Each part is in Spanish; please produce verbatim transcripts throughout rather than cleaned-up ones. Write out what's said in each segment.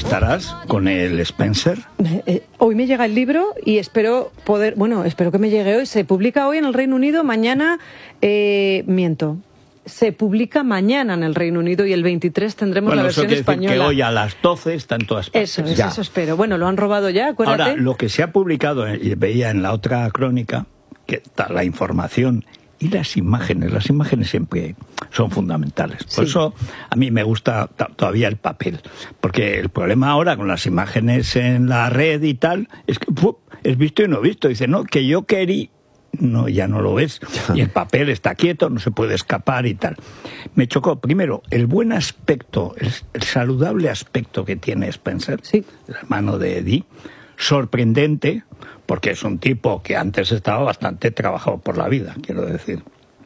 ¿Estarás con el Spencer? Eh, eh, hoy me llega el libro y espero poder, bueno, espero que me llegue hoy. Se publica hoy en el Reino Unido, mañana, eh, miento. Se publica mañana en el Reino Unido y el veintitrés tendremos bueno, la versión eso quiere española. Decir que hoy a las doce está en todas partes. Eso, es, eso espero. Bueno, lo han robado ya, acuérdate. Ahora, lo que se ha publicado, y veía en la otra crónica, que está la información y las imágenes. Las imágenes siempre son fundamentales. Por sí. eso a mí me gusta todavía el papel. Porque el problema ahora con las imágenes en la red y tal, es que ¡puf! Es visto y no visto. Dice, no, que yo quería... No, ya no lo ves. Y el papel está quieto, no se puede escapar y tal. Me chocó, primero, el buen aspecto, el, el saludable aspecto que tiene Spencer, sí. el hermano de Eddie, sorprendente, porque es un tipo que antes estaba bastante trabajado por la vida, quiero decir.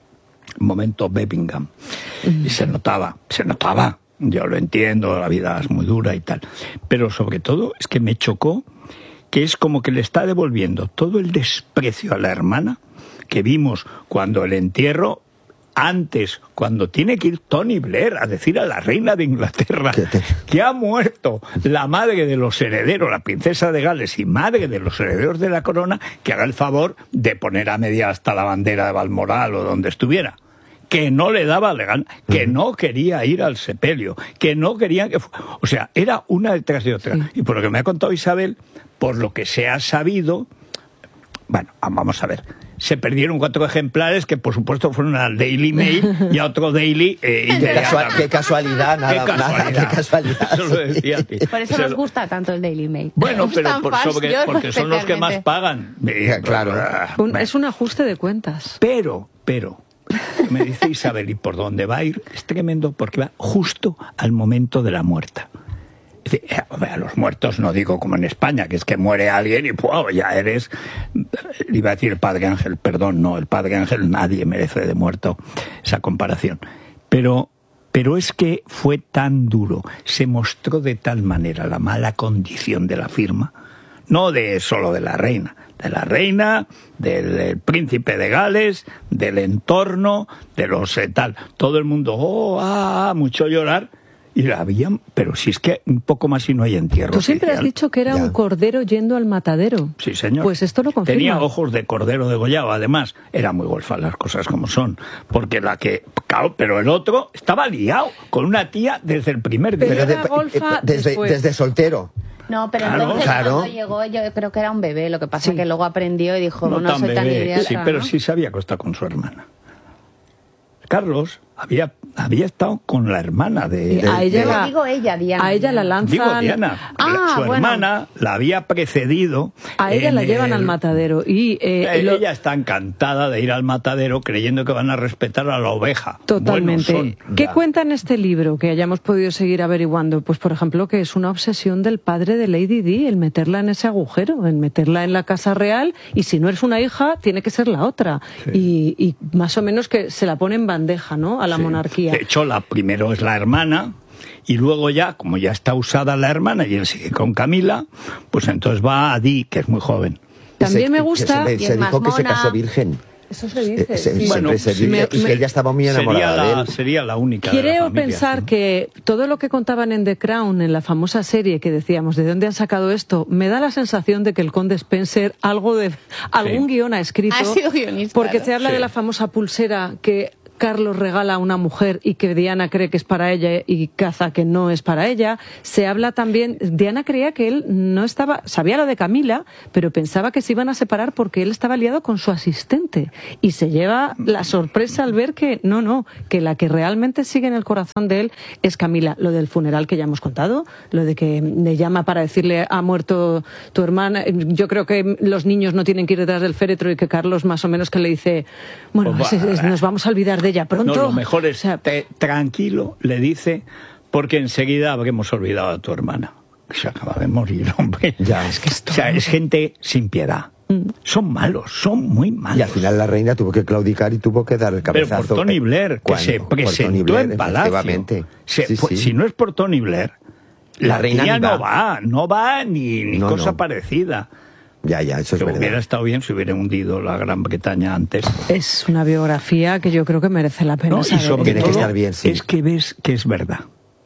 Un momento Beppingham. Y se notaba, se notaba. Yo lo entiendo, la vida es muy dura y tal. Pero sobre todo es que me chocó que es como que le está devolviendo todo el desprecio a la hermana que vimos cuando el entierro, antes, cuando tiene que ir Tony Blair a decir a la reina de Inglaterra que ha muerto la madre de los herederos, la princesa de Gales y madre de los herederos de la corona, que haga el favor de poner a media hasta la bandera de Balmoral o donde estuviera. Que no le daba legal, que no quería ir al sepelio, que no quería que... O sea, era una detrás de otra. Sí. Y por lo que me ha contado Isabel, por lo que se ha sabido... Bueno, vamos a ver. Se perdieron cuatro ejemplares que, por supuesto, fueron al Daily Mail y a otro Daily... Eh, qué, casual, qué casualidad, nada, qué casualidad. Nada, qué casualidad. Eso lo decía a ti. Por eso nos gusta tanto el Daily Mail. Bueno, pero por, sobre, porque son los que más pagan. Ya, claro. Un, es un ajuste de cuentas. Pero, pero... Me dice Isabel, ¿y por dónde va a ir? Es tremendo porque va justo al momento de la muerta. Es decir, a los muertos no digo como en España, que es que muere alguien y wow, ya eres... Iba a decir el Padre Ángel, perdón, no, el Padre Ángel nadie merece de muerto esa comparación. Pero, pero es que fue tan duro, se mostró de tal manera la mala condición de la firma, no de solo de la reina, de la reina, del, del príncipe de Gales, del entorno, de los eh, tal. Todo el mundo, oh, ah, mucho llorar. Y la habían, pero si es que un poco más y no hay entierro. Tú siempre oficial. Has dicho que era ya. un cordero yendo al matadero. Sí, señor. Pues esto lo confirma. Tenía ojos de cordero degollado, además. Era muy golfa las cosas como son. Porque la que... Claro, pero el otro estaba liado con una tía desde el primer día. Pero de, era golfa desde, desde soltero. No, pero claro, entonces claro. cuando llegó yo creo que era un bebé, lo que pasa es sí. que luego aprendió y dijo, no, no soy bebé, tan idiota. Sí, pero ¿no? sí se había acostado con su hermana. Carlos había, había estado con la hermana de... de a ella de, la, digo ella, Diana. A ella la lanzan... Digo Diana. Ah, su bueno. hermana la había precedido... A ella la llevan el, al matadero y... Eh, ella lo, está encantada de ir al matadero creyendo que van a respetar a la oveja. Totalmente. Bueno, son, ¿Qué ya. cuenta en este libro que hayamos podido seguir averiguando? Pues, por ejemplo, que es una obsesión del padre de Lady Di, el meterla en ese agujero, el meterla en la casa real, y si no es una hija, tiene que ser la otra. Sí. Y, y más o menos que se la pone en bandeja, ¿no?, a la sí. monarquía. De hecho, la primero es la hermana, y luego ya, como ya está usada la hermana y él sigue con Camila, pues entonces va a Di, que es muy joven. También se, me gusta... Se, se, se dijo que se casó virgen. Eso se dice. Se, sí. bueno, se dice me, y que ella estaba muy enamorada sería la, de él. Sería la única. Creo de la familia, pensar ¿sí? que todo lo que contaban en The Crown, en la famosa serie que decíamos, ¿de dónde han sacado esto? Me da la sensación de que el conde Spencer, algo de algún sí. guión ha escrito. Ha sido guionista. Porque ¿no? se habla sí. de la famosa pulsera que Carlos regala a una mujer y que Diana cree que es para ella y caza que no es para ella. Se habla también... Diana creía que él no estaba... Sabía lo de Camila, pero pensaba que se iban a separar porque él estaba liado con su asistente. Y se lleva la sorpresa al ver que no, no, que la que realmente sigue en el corazón de él es Camila. Lo del funeral que ya hemos contado, lo de que le llama para decirle ha muerto tu hermana. Yo creo que los niños no tienen que ir detrás del féretro y que Carlos más o menos que le dice, bueno, pues es, es, nos vamos a olvidar de ella pronto. No, lo mejor es, o sea, te, tranquilo, le dice, porque enseguida habremos olvidado a tu hermana. Se acaba de morir, hombre. Ya, es que esto... O sea, es gente sin piedad. Mm. Son malos, son muy malos. Y al final la reina tuvo que claudicar y tuvo que dar el cabezazo. Pero por Tony Blair, que ¿Cuándo? se presentó Blair, en Palacio. Se, sí, pues, sí. Si no es por Tony Blair, la, la reina tía no va, no va ni, ni no, cosa no. parecida. Ya, ya, eso es que verdad. Hubiera estado bien si hubiera hundido la Gran Bretaña antes. Es una biografía que yo creo que merece la pena no, saber. Y sobre Tiene todo, que estar bien, sí. es que ves que es verdad.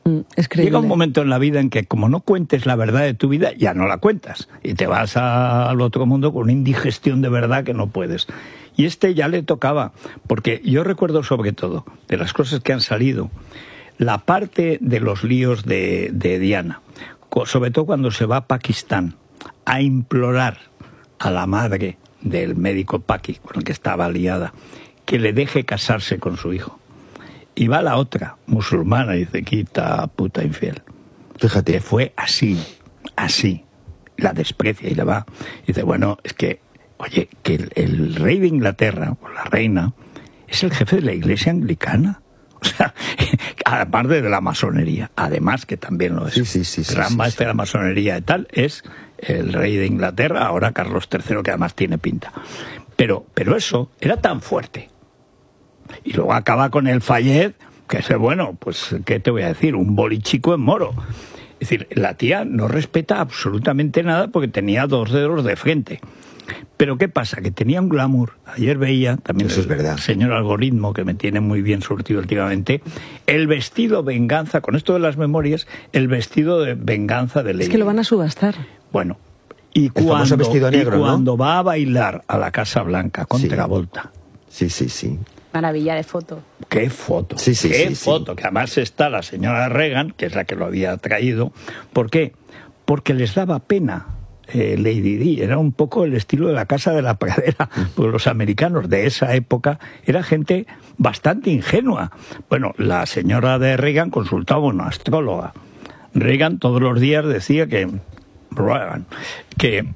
Es creíble. Llega un momento en la vida en que como no cuentes la verdad de tu vida, ya no la cuentas. Y te vas a, al otro mundo con una indigestión de verdad que no puedes. Y este ya le tocaba, porque yo recuerdo sobre todo, de las cosas que han salido, la parte de los líos de, de Diana, sobre todo cuando se va a Pakistán a implorar a la madre del médico Paqui, con el que estaba liada, que le deje casarse con su hijo. Y va la otra, musulmana, y dice, quita puta infiel. Fíjate. Que fue así, así. La desprecia y le va. Y dice, bueno, es que, oye, que el, el rey de Inglaterra, o la reina, es el jefe de la iglesia anglicana. O sea, aparte de la masonería, además que también lo es. Sí, sí, sí, sí, gran sí, maestre sí. de la masonería y tal, es el rey de Inglaterra, ahora Carlos tercero, que además tiene pinta. Pero, pero eso era tan fuerte. Y luego acaba con el Fayed, que es, bueno, pues, ¿qué te voy a decir? Un bolichico en moro. Es decir, la tía no respeta absolutamente nada porque tenía dos dedos de frente. Pero ¿qué pasa? Que tenía un glamour. Ayer veía, también Eso el es verdad. señor Algoritmo, que me tiene muy bien surtido últimamente, el vestido venganza, con esto de las memorias, el vestido de venganza de Lady. Es que lo van a subastar. Bueno, y El famoso cuando, vestido negro, y ¿no? cuando va a bailar a la Casa Blanca con Sí. Travolta, Sí, sí, sí. Maravilla de foto. qué foto, Sí, sí, qué sí, foto, sí. que además está la señora Reagan, que es la que lo había traído. ¿Por qué? Porque les daba pena. Eh, Lady Di era un poco el estilo de la Casa de la Pradera, porque los americanos de esa época era gente bastante ingenua. Bueno, la señora de Reagan consultaba a una astróloga. Reagan todos los días decía que Reagan, que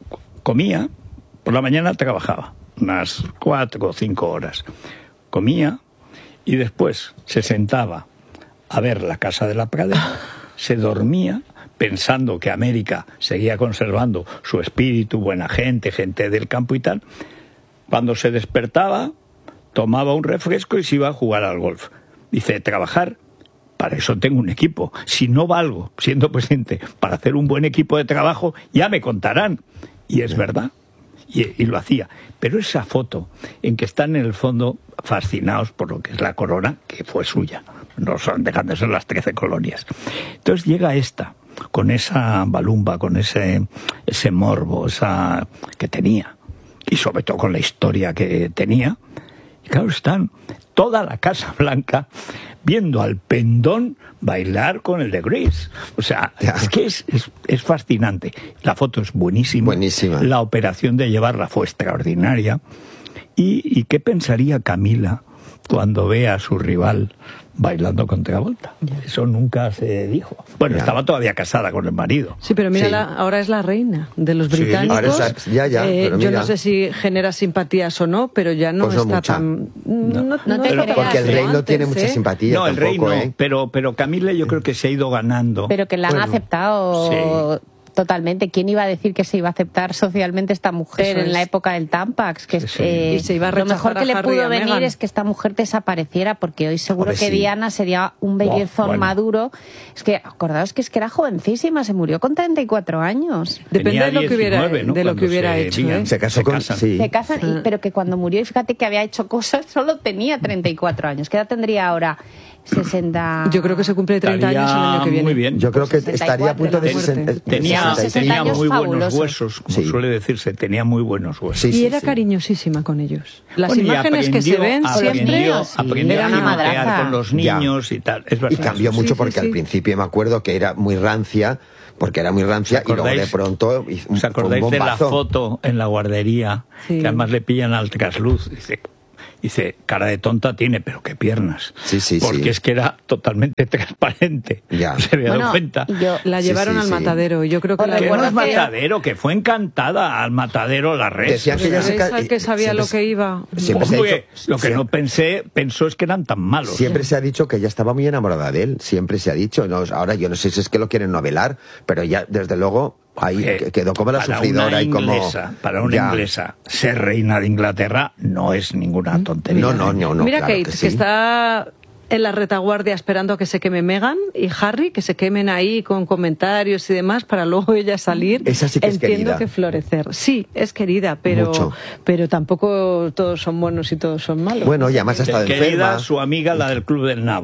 comía, por la mañana trabajaba unas cuatro o cinco horas, comía y después se sentaba a ver la Casa de la Pradera, se dormía pensando que América seguía conservando su espíritu, buena gente, gente del campo y tal. Cuando se despertaba, tomaba un refresco y se iba a jugar al golf. Dice, trabajar, para eso tengo un equipo. Si no valgo, siendo presidente, para hacer un buen equipo de trabajo, ya me contarán. Y es verdad. Y, y lo hacía. Pero esa foto en que están en el fondo fascinados por lo que es la corona, que fue suya, no son, dejan de ser las trece colonias. Entonces llega esta, con esa balumba, con ese, ese morbo, esa que tenía, y sobre todo con la historia que tenía. Y claro, están toda la Casa Blanca viendo al Pendón bailar con el de Grace. O sea, Ya. es que es, es, es fascinante. La foto es buenísima. Buenísima. La operación de llevarla fue extraordinaria. ¿Y, y qué pensaría Camila cuando ve a su rival bailando con Travolta? Eso nunca se dijo. Bueno, Ya. estaba todavía casada con el marido. Sí, pero mira, Sí. la- ahora es la reina de los Sí. británicos. Ahora es la- ya, ya, Eh, pero yo mira. no sé si genera simpatías o no, pero ya no Pues no está mucha. tan... No. No, No te está creas, Porque el ¿eh? rey no antes, tiene mucha ¿eh? simpatía No, el rey tampoco, no, ¿eh? pero, pero Camila yo creo que se ha ido ganando. Pero que la han Bueno, aceptado totalmente. ¿Quién iba a decir que se iba a aceptar socialmente esta mujer Eso en la es. época del Tampax? Que Sí, es, sí. eh, Y se iba a lo rechazar mejor que a le Harry y pudo a venir Meghan. es que esta mujer desapareciera, porque hoy seguro Hombre, que sí. Diana sería un bellezón Oh, bueno. maduro. Es que, acordaos que es que era jovencísima, se murió con treinta y cuatro años. Depende Tenía de lo que hubiera, diecinueve, ¿no? de lo que Cuando hubiera se hecho. lían. ¿eh? Se casó con... casan. Sí. Se casan, y- pero que cuando murió, y fíjate que había hecho cosas, solo tenía treinta y cuatro años. ¿Qué edad tendría ahora? sesenta. Yo creo que se cumple treinta años el año que viene. Muy bien. Yo creo que sesenta y estaría a punto de cuatro, sesenta. de Tenía, sesenta y tenía años muy buenos fabulosos. huesos, como Sí. suele decirse, tenía muy buenos huesos. Sí, Y sí, era sí. cariñosísima con ellos. Las Bueno, y imágenes que se aprendió- ven aprendió, siempre... Sí, aprendió era a una juguetear madraza. con los Ya. niños y tal. Es Y verdad. cambió Sí, mucho sí, porque sí. al principio me acuerdo que era muy rancia, porque era muy rancia, y luego de ¿Acordáis? pronto hizo un, ¿Os fue un acordáis de la bombazo. foto en la guardería? Sí. Que además le pillan al trasluz. Dice, dice, cara de tonta tiene, pero qué piernas. Sí, sí, Porque sí. es que era totalmente transparente. Ya. No se había Bueno, dado cuenta. y yo, La Sí, llevaron sí, al sí. matadero. Yo creo que Os la Que no recuerdo es llevaron que- matadero, que fue encantada al matadero la red. Decían que Pero ella se ¿veis ca- al que sabía siempre lo se- que iba? Siempre se ha Hombre, dicho- lo que sie- no pensé, pensó es que eran tan malos. Siempre se ha dicho que ella estaba muy enamorada de él, siempre se ha dicho. No, ahora yo no sé si es que lo quieren novelar, pero ya desde luego ahí Eh, que- quedó como la para sufridora una y como... inglesa, para una Ya. inglesa, ser reina de Inglaterra no es ninguna tontería. No, no, no, no, Mira claro Kate, que que, sí. está en la retaguardia esperando a que se queme Meghan y Harry, que se quemen ahí con comentarios y demás para luego ella salir. Esa sí que es Entiendo querida. que florecer. Sí, es querida, pero, Mucho. pero tampoco todos son buenos y todos son malos. Bueno, y además ha estado Querida, enferma. su amiga, la del Club del Nabo.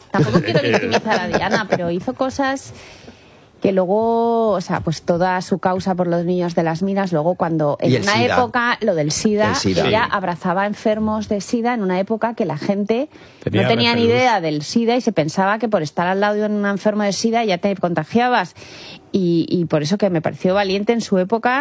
tampoco quiero victimizar a Diana, pero hizo cosas que luego, o sea, pues toda su causa por los niños de las minas, luego cuando en una SIDA. época, lo del SIDA, SIDA. ella Sí. abrazaba enfermos de SIDA en una época que la gente Tenía no tenía ni referus. idea del SIDA y se pensaba que por estar al lado de un enfermo de SIDA ya te contagiabas. Y, y por eso que me pareció valiente en su época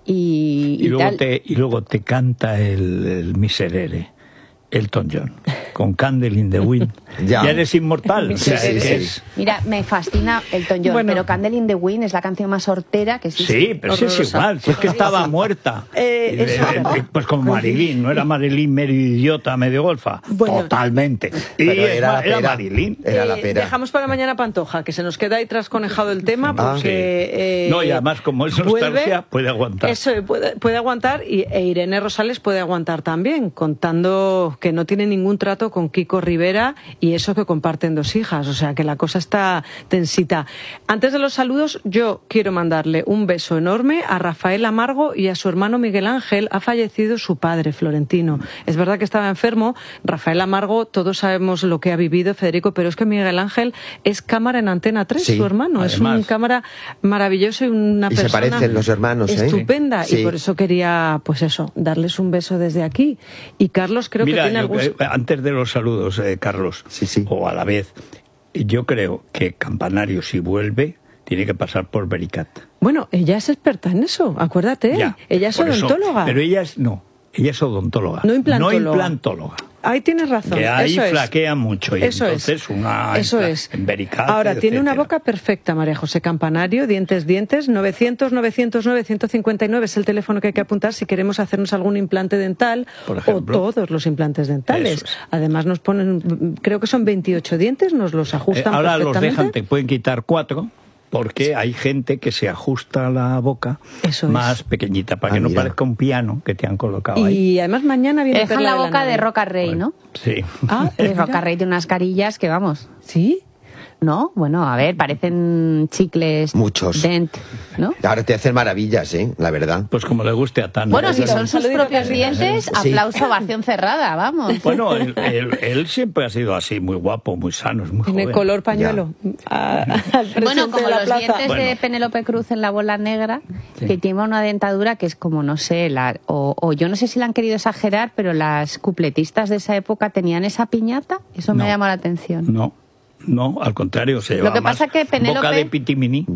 y, Y, y luego tal. te, y luego te canta el, el Miserere, Elton John, con Candle in the Wind. Ya. Ya eres inmortal. O sea, Sí, sí, es sí. que es- Mira, me fascina Elton John, Bueno. pero Candle in the Wind es la canción más hortera que existe. Sí, pero sí es Horrorosa. igual, si es que estaba muerta. Eh, Y de- eso. de- pues como Marilyn, no era Marilyn medio idiota, medio golfa. Bueno. Totalmente. Y Pero es era ma- la era pera. Marilyn. Era la Eh, pera. Dejamos para mañana Pantoja, que se nos queda ahí trasconejado el tema, Ah. porque... eh, No, y además, como es vuelve, nostalgia, puede aguantar. Eso, puede, puede aguantar, y, e Irene Rosales puede aguantar también, contando que no tiene ningún trato con Kiko Rivera y eso que comparten dos hijas, o sea que la cosa está tensita. Antes de los saludos, yo quiero mandarle un beso enorme a Rafael Amargo y a su hermano Miguel Ángel. Ha fallecido su padre, Florentino. Es verdad que estaba enfermo. Rafael Amargo, todos sabemos lo que ha vivido, Federico, pero es que Miguel Ángel es cámara en Antena tres, Sí, su hermano. Es un además. cámara maravilloso y una Y se persona parecen los hermanos, ¿eh? estupenda. Sí. Y por eso quería, pues eso, darles un beso desde aquí. Y Carlos creo Mira, que tiene yo algún... que- antes de los saludos, eh, Carlos, Sí, sí. o a la vez, yo creo que Campanario, si vuelve, tiene que pasar por Bericat. Bueno, ella es experta en eso, acuérdate. Ya, ella es por eso. odontóloga. Pero ella es, no, ella es odontóloga. No implantóloga. No implantóloga. Ahí tienes razón. Que ahí eso es. flaquea mucho. Y Eso entonces es. una Eso impla- es. en Bericat, Ahora, tiene una etcétera. boca perfecta, María José Campanario, dientes, dientes, novecientos, novecientos nueve, ciento cincuenta y nueve es el teléfono que hay que apuntar si queremos hacernos algún implante dental Por o ejemplo. todos los implantes dentales. Eso es. Además nos ponen, creo que son veintiocho dientes, nos los Eh, ajustan ahora los perfectamente. dejan, te pueden quitar cuatro, porque hay gente que se ajusta la boca Eso es. más pequeñita, para Ah, que no mira. parezca un piano que te han colocado ahí. Y además mañana viene Dejan Perla la de boca Nave. de Roca Rey, ¿no? Sí. Ah, Eh, mira. Roca Rey tiene unas carillas que vamos. ¿Sí? ¿No? Bueno, a ver, parecen chicles. Muchos. Dent, ¿no? Ahora te hacen maravillas, ¿eh? La verdad. Pues como le guste a Tana. Bueno, si Eso son es. sus Saludito, propios Carlita. dientes, Sí. aplauso, ovación cerrada, vamos. Bueno, él, él- él siempre ha sido así, muy guapo, muy sano, es muy Tiene joven. color pañuelo. A- al presente Bueno, como de la los plaza. dientes de Bueno. Penélope Cruz en La bola negra, que tiene una dentadura que es como, no sé, la, o, o yo no sé si la han querido exagerar, pero las cupletistas de esa época tenían esa piñata, eso me No. llamó la atención. No, no, al contrario, se Lo lleva que más pasa que Penélope- boca de pitimini.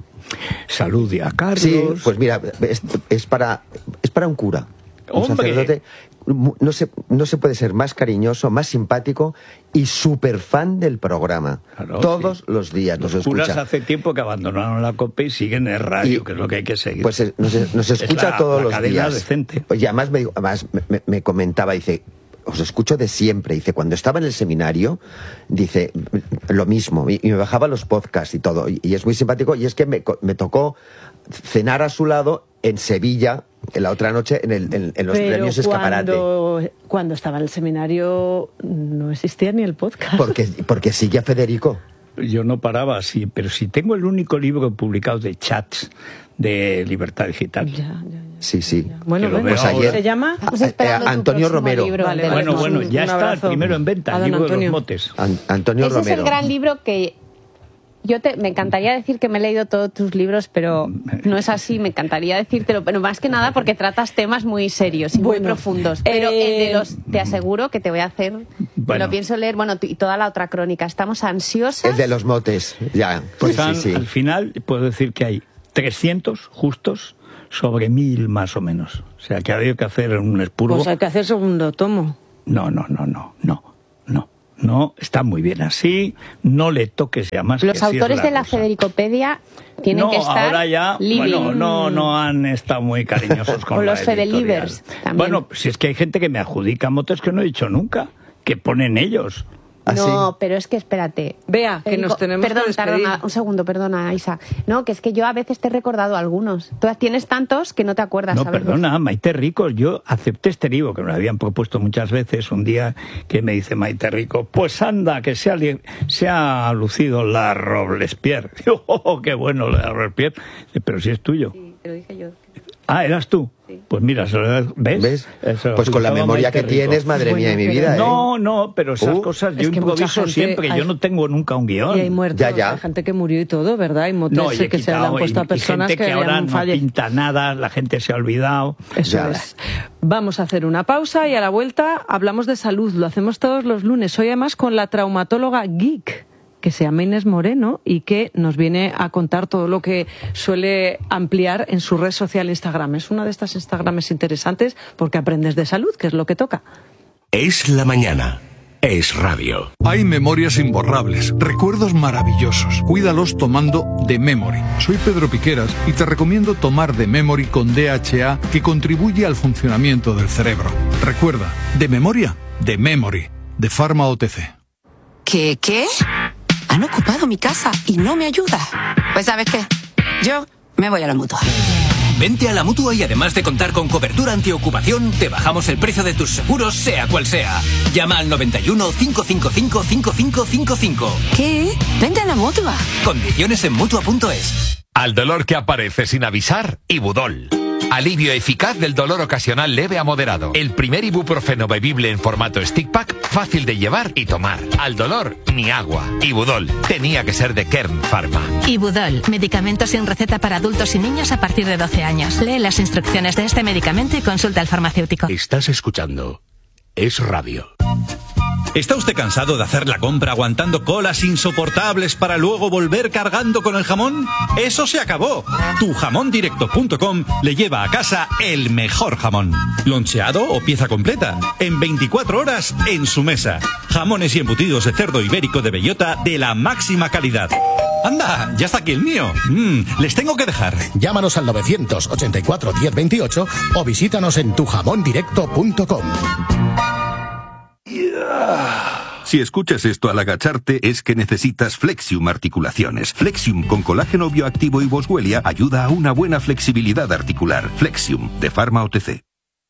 Salude a Carlos. Sí, pues mira, es, es para es para un cura. Un Hombre. sacerdote. Mu- No se, no se puede ser más cariñoso, más simpático y súper fan del programa. Claro, Todos sí. los días nos Los curas escucha. hace tiempo que abandonaron la COPE y siguen en el radio, Y- que es lo que hay que seguir. Pues eh, nos, nos Es escucha la- todos la los cadena días. decente. Y además, me, además me, me- me comentaba, dice, os escucho de siempre. Dice, cuando estaba en el seminario, dice, lo mismo. Y, y me bajaba los podcasts y todo. Y, y es muy simpático. Y es que me, co- me tocó cenar a su lado en Sevilla, en la otra noche, en, el- en- en los Pero premios Escaparate. cuando, cuando estaba en el seminario no existía ni el podcast. Porque, porque sigue a Federico. Yo no paraba así, pero si tengo el único libro publicado de chats de Libertad Digital. Ya, ya, ya. Sí, sí. Bueno, Que lo bueno, veo ¿cómo ahora. se llama? Estamos esperando Eh, tu Antonio próximo Romero. libro, Vale, de vale, Bueno, los- bueno, un- ya un está el abrazo primero en venta, a el don libro de los Antonio. motes. An- Antonio Ese Romero. es el gran libro que yo te, me encantaría decir que me he leído todos tus libros, pero no es así. Me encantaría decírtelo, pero más que nada porque tratas temas muy serios y muy Bueno, profundos. Pero eh, el de los, te aseguro que te voy a hacer, me Bueno. lo pienso leer. Bueno, y toda la otra crónica. Estamos ansiosas. El de los motes, ya. Pues sí, han- sí, sí. al final puedo decir que hay trescientos justos sobre mil más o menos. O sea que ha habido que hacer un expurgo. Pues hay que hacer segundo tomo. No, no, no, no, no, no. No, está muy bien así, no le toques ya más. Los que así es autores de la cosa. Federicopedia tienen no, que estar ahora ya, living. bueno, no, no han estado muy cariñosos con O la los editorial. Fedelivers también. Bueno, si es que hay gente que me adjudica motos que no he dicho nunca, que ponen ellos. ¿Ah, No, pero es que espérate. Vea, que Federico, nos tenemos perdón, que despedir. perdona, un segundo, perdona, Isa. No, que es que yo a veces te he recordado algunos. Tú tienes tantos que no te acuerdas. No, a veces. perdona, Maite Rico, yo acepté este libro que me lo habían propuesto muchas veces. Un día que me dice Maite Rico, pues anda, que se ha, li- se ha lucido la Robespierre. Digo, oh, qué bueno la Robespierre. Dice, pero si es tuyo. Sí, te lo dije yo. Ah, ¿eras tú? Sí. Pues mira, ¿ves? ¿Ves? Pues con la memoria que tienes, madre mía de mi vida, ¿eh? No, no, pero esas uh, cosas yo improviso siempre, hay, yo no tengo nunca un guión. Y hay muertos, ya, ya. Hay gente que murió y todo, ¿verdad? Y motes no, y que quitado, se le han puesto a personas y gente que, que ahora no falle... pinta nada, la gente se ha olvidado. Eso ya. Es. Vamos a hacer una pausa y a la vuelta hablamos de salud. Lo hacemos todos los lunes. Hoy además con la traumatóloga geek, que se llama Inés Moreno y que nos viene a contar todo lo que suele ampliar en su red social Instagram. Es una de estas Instagrames interesantes porque aprendes de salud, que es lo que toca. Es la mañana. Es radio. Hay memorias imborrables, recuerdos maravillosos. Cuídalos tomando The Memory. Soy Pedro Piqueras y te recomiendo tomar The Memory con D H A, que contribuye al funcionamiento del cerebro. Recuerda, de memoria, The Memory, de Pharma O T C. ¿Qué, qué? Han ocupado mi casa y no me ayuda. Pues ¿sabes qué? Yo me voy a la Mutua. Vente a la Mutua y además de contar con cobertura antiocupación, te bajamos el precio de tus seguros, sea cual sea. Llama al noventa y uno, cinco cinco cinco, cinco cinco cinco cinco. ¿Qué? Vente a la Mutua. Condiciones en Mutua punto es. Al dolor que aparece sin avisar, Ibudol. Alivio eficaz del dolor ocasional leve a moderado. El primer ibuprofeno bebible en formato stick pack, fácil de llevar y tomar. Al dolor, ni agua. Ibudol. Tenía que ser de Kern Pharma. Ibudol. Medicamento sin receta para adultos y niños a partir de doce años. Lee las instrucciones de este medicamento y consulta al farmacéutico. Estás escuchando Es Radio. ¿Está usted cansado de hacer la compra aguantando colas insoportables para luego volver cargando con el jamón? ¡Eso se acabó! tu jamón directo punto com le lleva a casa el mejor jamón. Loncheado o pieza completa. En veinticuatro horas en su mesa. Jamones y embutidos de cerdo ibérico de bellota de la máxima calidad. ¡Anda! ¡Ya está aquí el mío! Mm, les tengo que dejar. Llámanos al novecientos ochenta y cuatro diez veintiocho o visítanos en tu jamón directo punto com. Si escuchas esto al agacharte es que necesitas Flexium Articulaciones. Flexium con colágeno bioactivo y boswellia ayuda a una buena flexibilidad articular. Flexium, de Pharma O T C.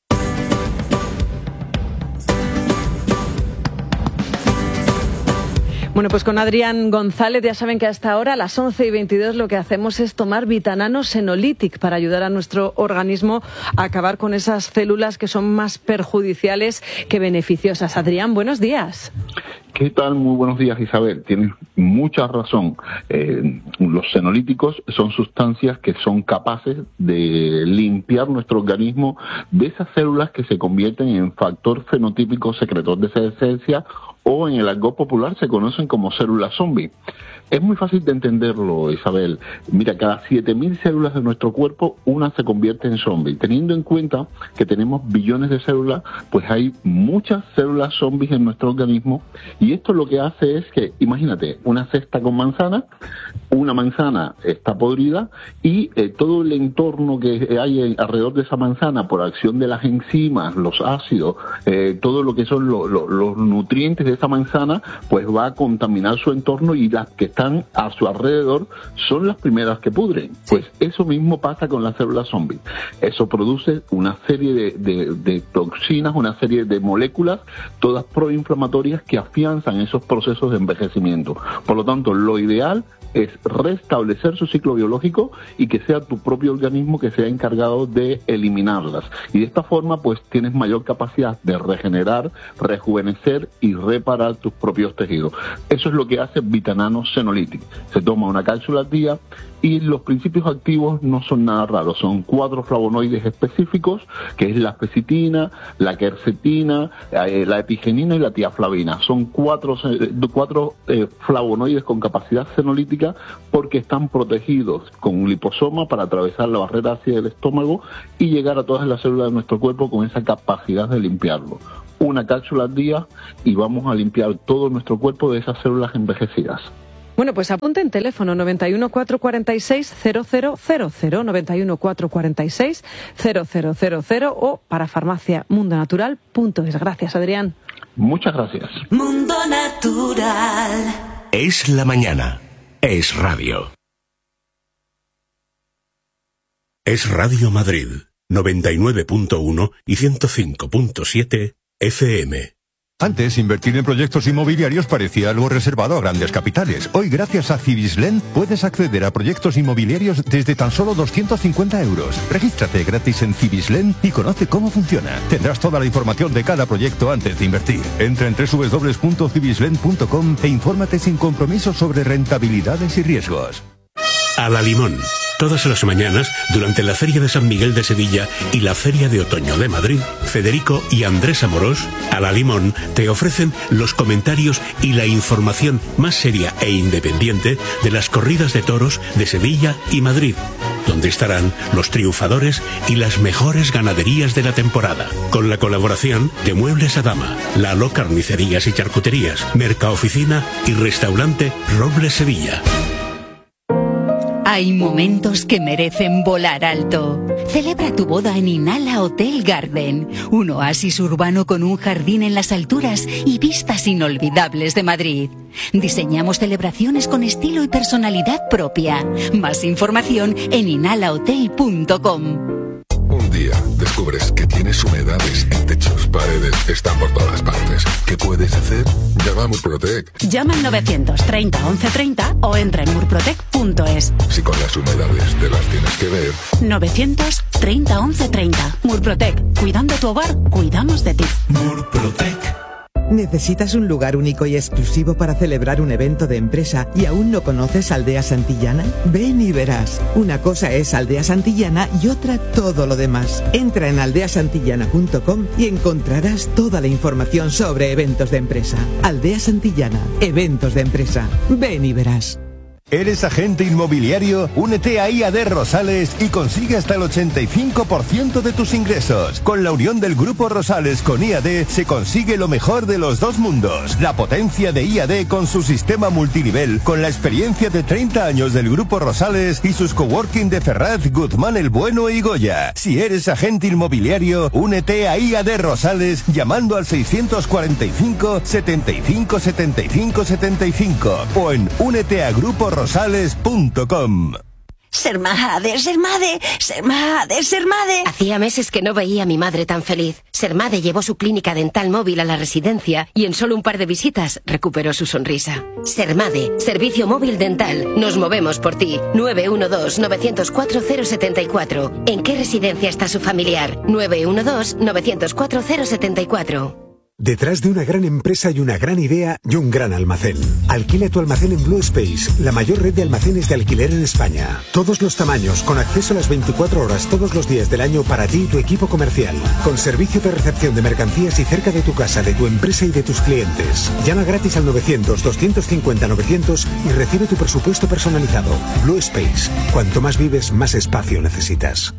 Bueno, pues con Adrián González ya saben que hasta ahora a las once y veintidós lo que hacemos es tomar Vitanano Senolytic para ayudar a nuestro organismo a acabar con esas células que son más perjudiciales que beneficiosas. Adrián, buenos días. ¿Qué tal? Muy buenos días, Isabel. Tienes mucha razón. Eh, los senolíticos son sustancias que son capaces de limpiar nuestro organismo de esas células que se convierten en factor fenotípico secretor de senescencia o en el argot popular se conocen como células zombie. Es muy fácil de entenderlo, Isabel. Mira, cada siete mil células de nuestro cuerpo, una se convierte en zombie. Teniendo en cuenta que tenemos billones de células, pues hay muchas células zombies en nuestro organismo. Y esto lo que hace es que, imagínate, una cesta con manzana, una manzana está podrida y eh, todo el entorno que hay en, alrededor de esa manzana, por acción de las enzimas, los ácidos, eh, todo lo que son lo, lo, los nutrientes de esa manzana, pues va a contaminar su entorno y las que están a su alrededor son las primeras que pudren. Pues eso mismo pasa con las células zombie. Eso produce una serie de, de, de toxinas, una serie de moléculas, todas proinflamatorias que afianzan esos procesos de envejecimiento. Por lo tanto, lo ideal es restablecer su ciclo biológico y que sea tu propio organismo que sea encargado de eliminarlas. Y de esta forma, pues tienes mayor capacidad de regenerar, rejuvenecer y reparar tus propios tejidos. Eso es lo que hace Vitanano Senolytic. Se toma una cápsula al día y los principios activos no son nada raros. Son cuatro flavonoides específicos, que es la quercetina, la quercetina, eh, la epigenina y la tiaflavina. Son cuatro, cuatro eh, flavonoides con capacidad senolítica porque están protegidos con un liposoma para atravesar la barrera ácida del estómago y llegar a todas las células de nuestro cuerpo con esa capacidad de limpiarlo. Una cápsula al día y vamos a limpiar todo nuestro cuerpo de esas células envejecidas. Bueno, pues apunte en teléfono noventa y uno, cuatrocientos cuarenta y seis, cero cero cero cero, noventa y uno, cuatrocientos cuarenta y seis, cero cero cero cero o para farmacia mundo natural punto es. Gracias, Adrián. Muchas gracias. Mundo Natural. Es la mañana. Es radio. Es Radio Madrid, noventa y nueve punto uno y ciento cinco punto siete F M. Antes, invertir en proyectos inmobiliarios parecía algo reservado a grandes capitales. Hoy, gracias a Cibislen, puedes acceder a proyectos inmobiliarios desde tan solo doscientos cincuenta euros. Regístrate gratis en Cibislen y conoce cómo funciona. Tendrás toda la información de cada proyecto antes de invertir. Entra en doble u doble u doble u punto cibislen punto com e infórmate sin compromiso sobre rentabilidades y riesgos. A la Limón. Todas las mañanas, durante la Feria de San Miguel de Sevilla y la Feria de Otoño de Madrid, Federico y Andrés Amorós, a la Limón, te ofrecen los comentarios y la información más seria e independiente de las corridas de toros de Sevilla y Madrid, donde estarán los triunfadores y las mejores ganaderías de la temporada, con la colaboración de Muebles Adama, Lalo Carnicerías y Charcuterías, Mercaoficina y Restaurante Robles Sevilla. Hay momentos que merecen volar alto. Celebra tu boda en Inala Hotel Garden, un oasis urbano con un jardín en las alturas y vistas inolvidables de Madrid. Diseñamos celebraciones con estilo y personalidad propia. Más información en inala hotel punto com. Un día descubres que tienes humedades en techos, paredes, están por todas partes. ¿Qué puedes hacer? Llama a Murprotec. Llama al novecientos treinta once treinta o entra en murprotec punto es. Si con las humedades te las tienes que ver. novecientos treinta once treinta. Murprotec. Cuidando tu hogar, cuidamos de ti. Murprotec. ¿Necesitas un lugar único y exclusivo para celebrar un evento de empresa y aún no conoces Aldea Santillana? Ven y verás. Una cosa es Aldea Santillana y otra todo lo demás. Entra en aldea santillana punto com y encontrarás toda la información sobre eventos de empresa. Aldea Santillana, eventos de empresa. Ven y verás. ¿Eres agente inmobiliario? Únete a I A D Rosales y consigue hasta el ochenta y cinco por ciento de tus ingresos. Con la unión del Grupo Rosales con I A D se consigue lo mejor de los dos mundos. La potencia de I A D con su sistema multinivel, con la experiencia de treinta años del Grupo Rosales y sus coworking de Ferraz, Guzmán el Bueno y Goya. Si eres agente inmobiliario, únete a I A D Rosales llamando al seiscientos cuarenta y cinco, setenta y cinco, setenta y cinco, setenta y cinco o en únete a Grupo Rosales. rosales punto com. Sermade, Sermade, Sermade, Sermade. Hacía meses que no veía a mi madre tan feliz. Sermade llevó su clínica dental móvil a la residencia y en solo un par de visitas recuperó su sonrisa. Sermade, servicio móvil dental. Nos movemos por ti. nueve uno dos, nueve cero cuatro, cero siete cuatro. ¿En qué residencia está su familiar? nueve uno dos, nueve cero cuatro, cero siete cuatro. Detrás de una gran empresa y una gran idea y un gran almacén. Alquila tu almacén en Blue Space, la mayor red de almacenes de alquiler en España. Todos los tamaños, con acceso a las veinticuatro horas todos los días del año para ti y tu equipo comercial. Con servicio de recepción de mercancías y cerca de tu casa, de tu empresa y de tus clientes. Llama gratis al novecientos, doscientos cincuenta, novecientos y recibe tu presupuesto personalizado. Blue Space. Cuanto más vives, más espacio necesitas.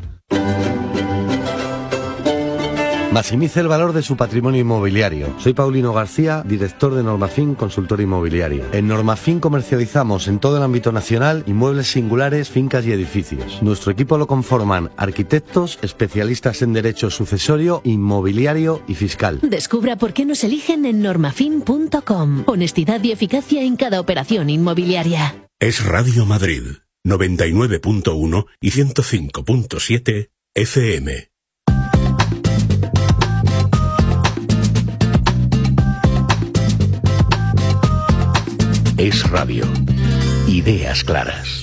Maximice el valor de su patrimonio inmobiliario. Soy Paulino García, director de Normafin Consultora Inmobiliaria. En Normafin comercializamos en todo el ámbito nacional inmuebles singulares, fincas y edificios. Nuestro equipo lo conforman arquitectos, especialistas en derecho sucesorio, inmobiliario y fiscal. Descubra por qué nos eligen en normafin punto com. Honestidad y eficacia en cada operación inmobiliaria. Es Radio Madrid, noventa y nueve punto uno y ciento cinco punto siete F M. Es radio. Ideas claras.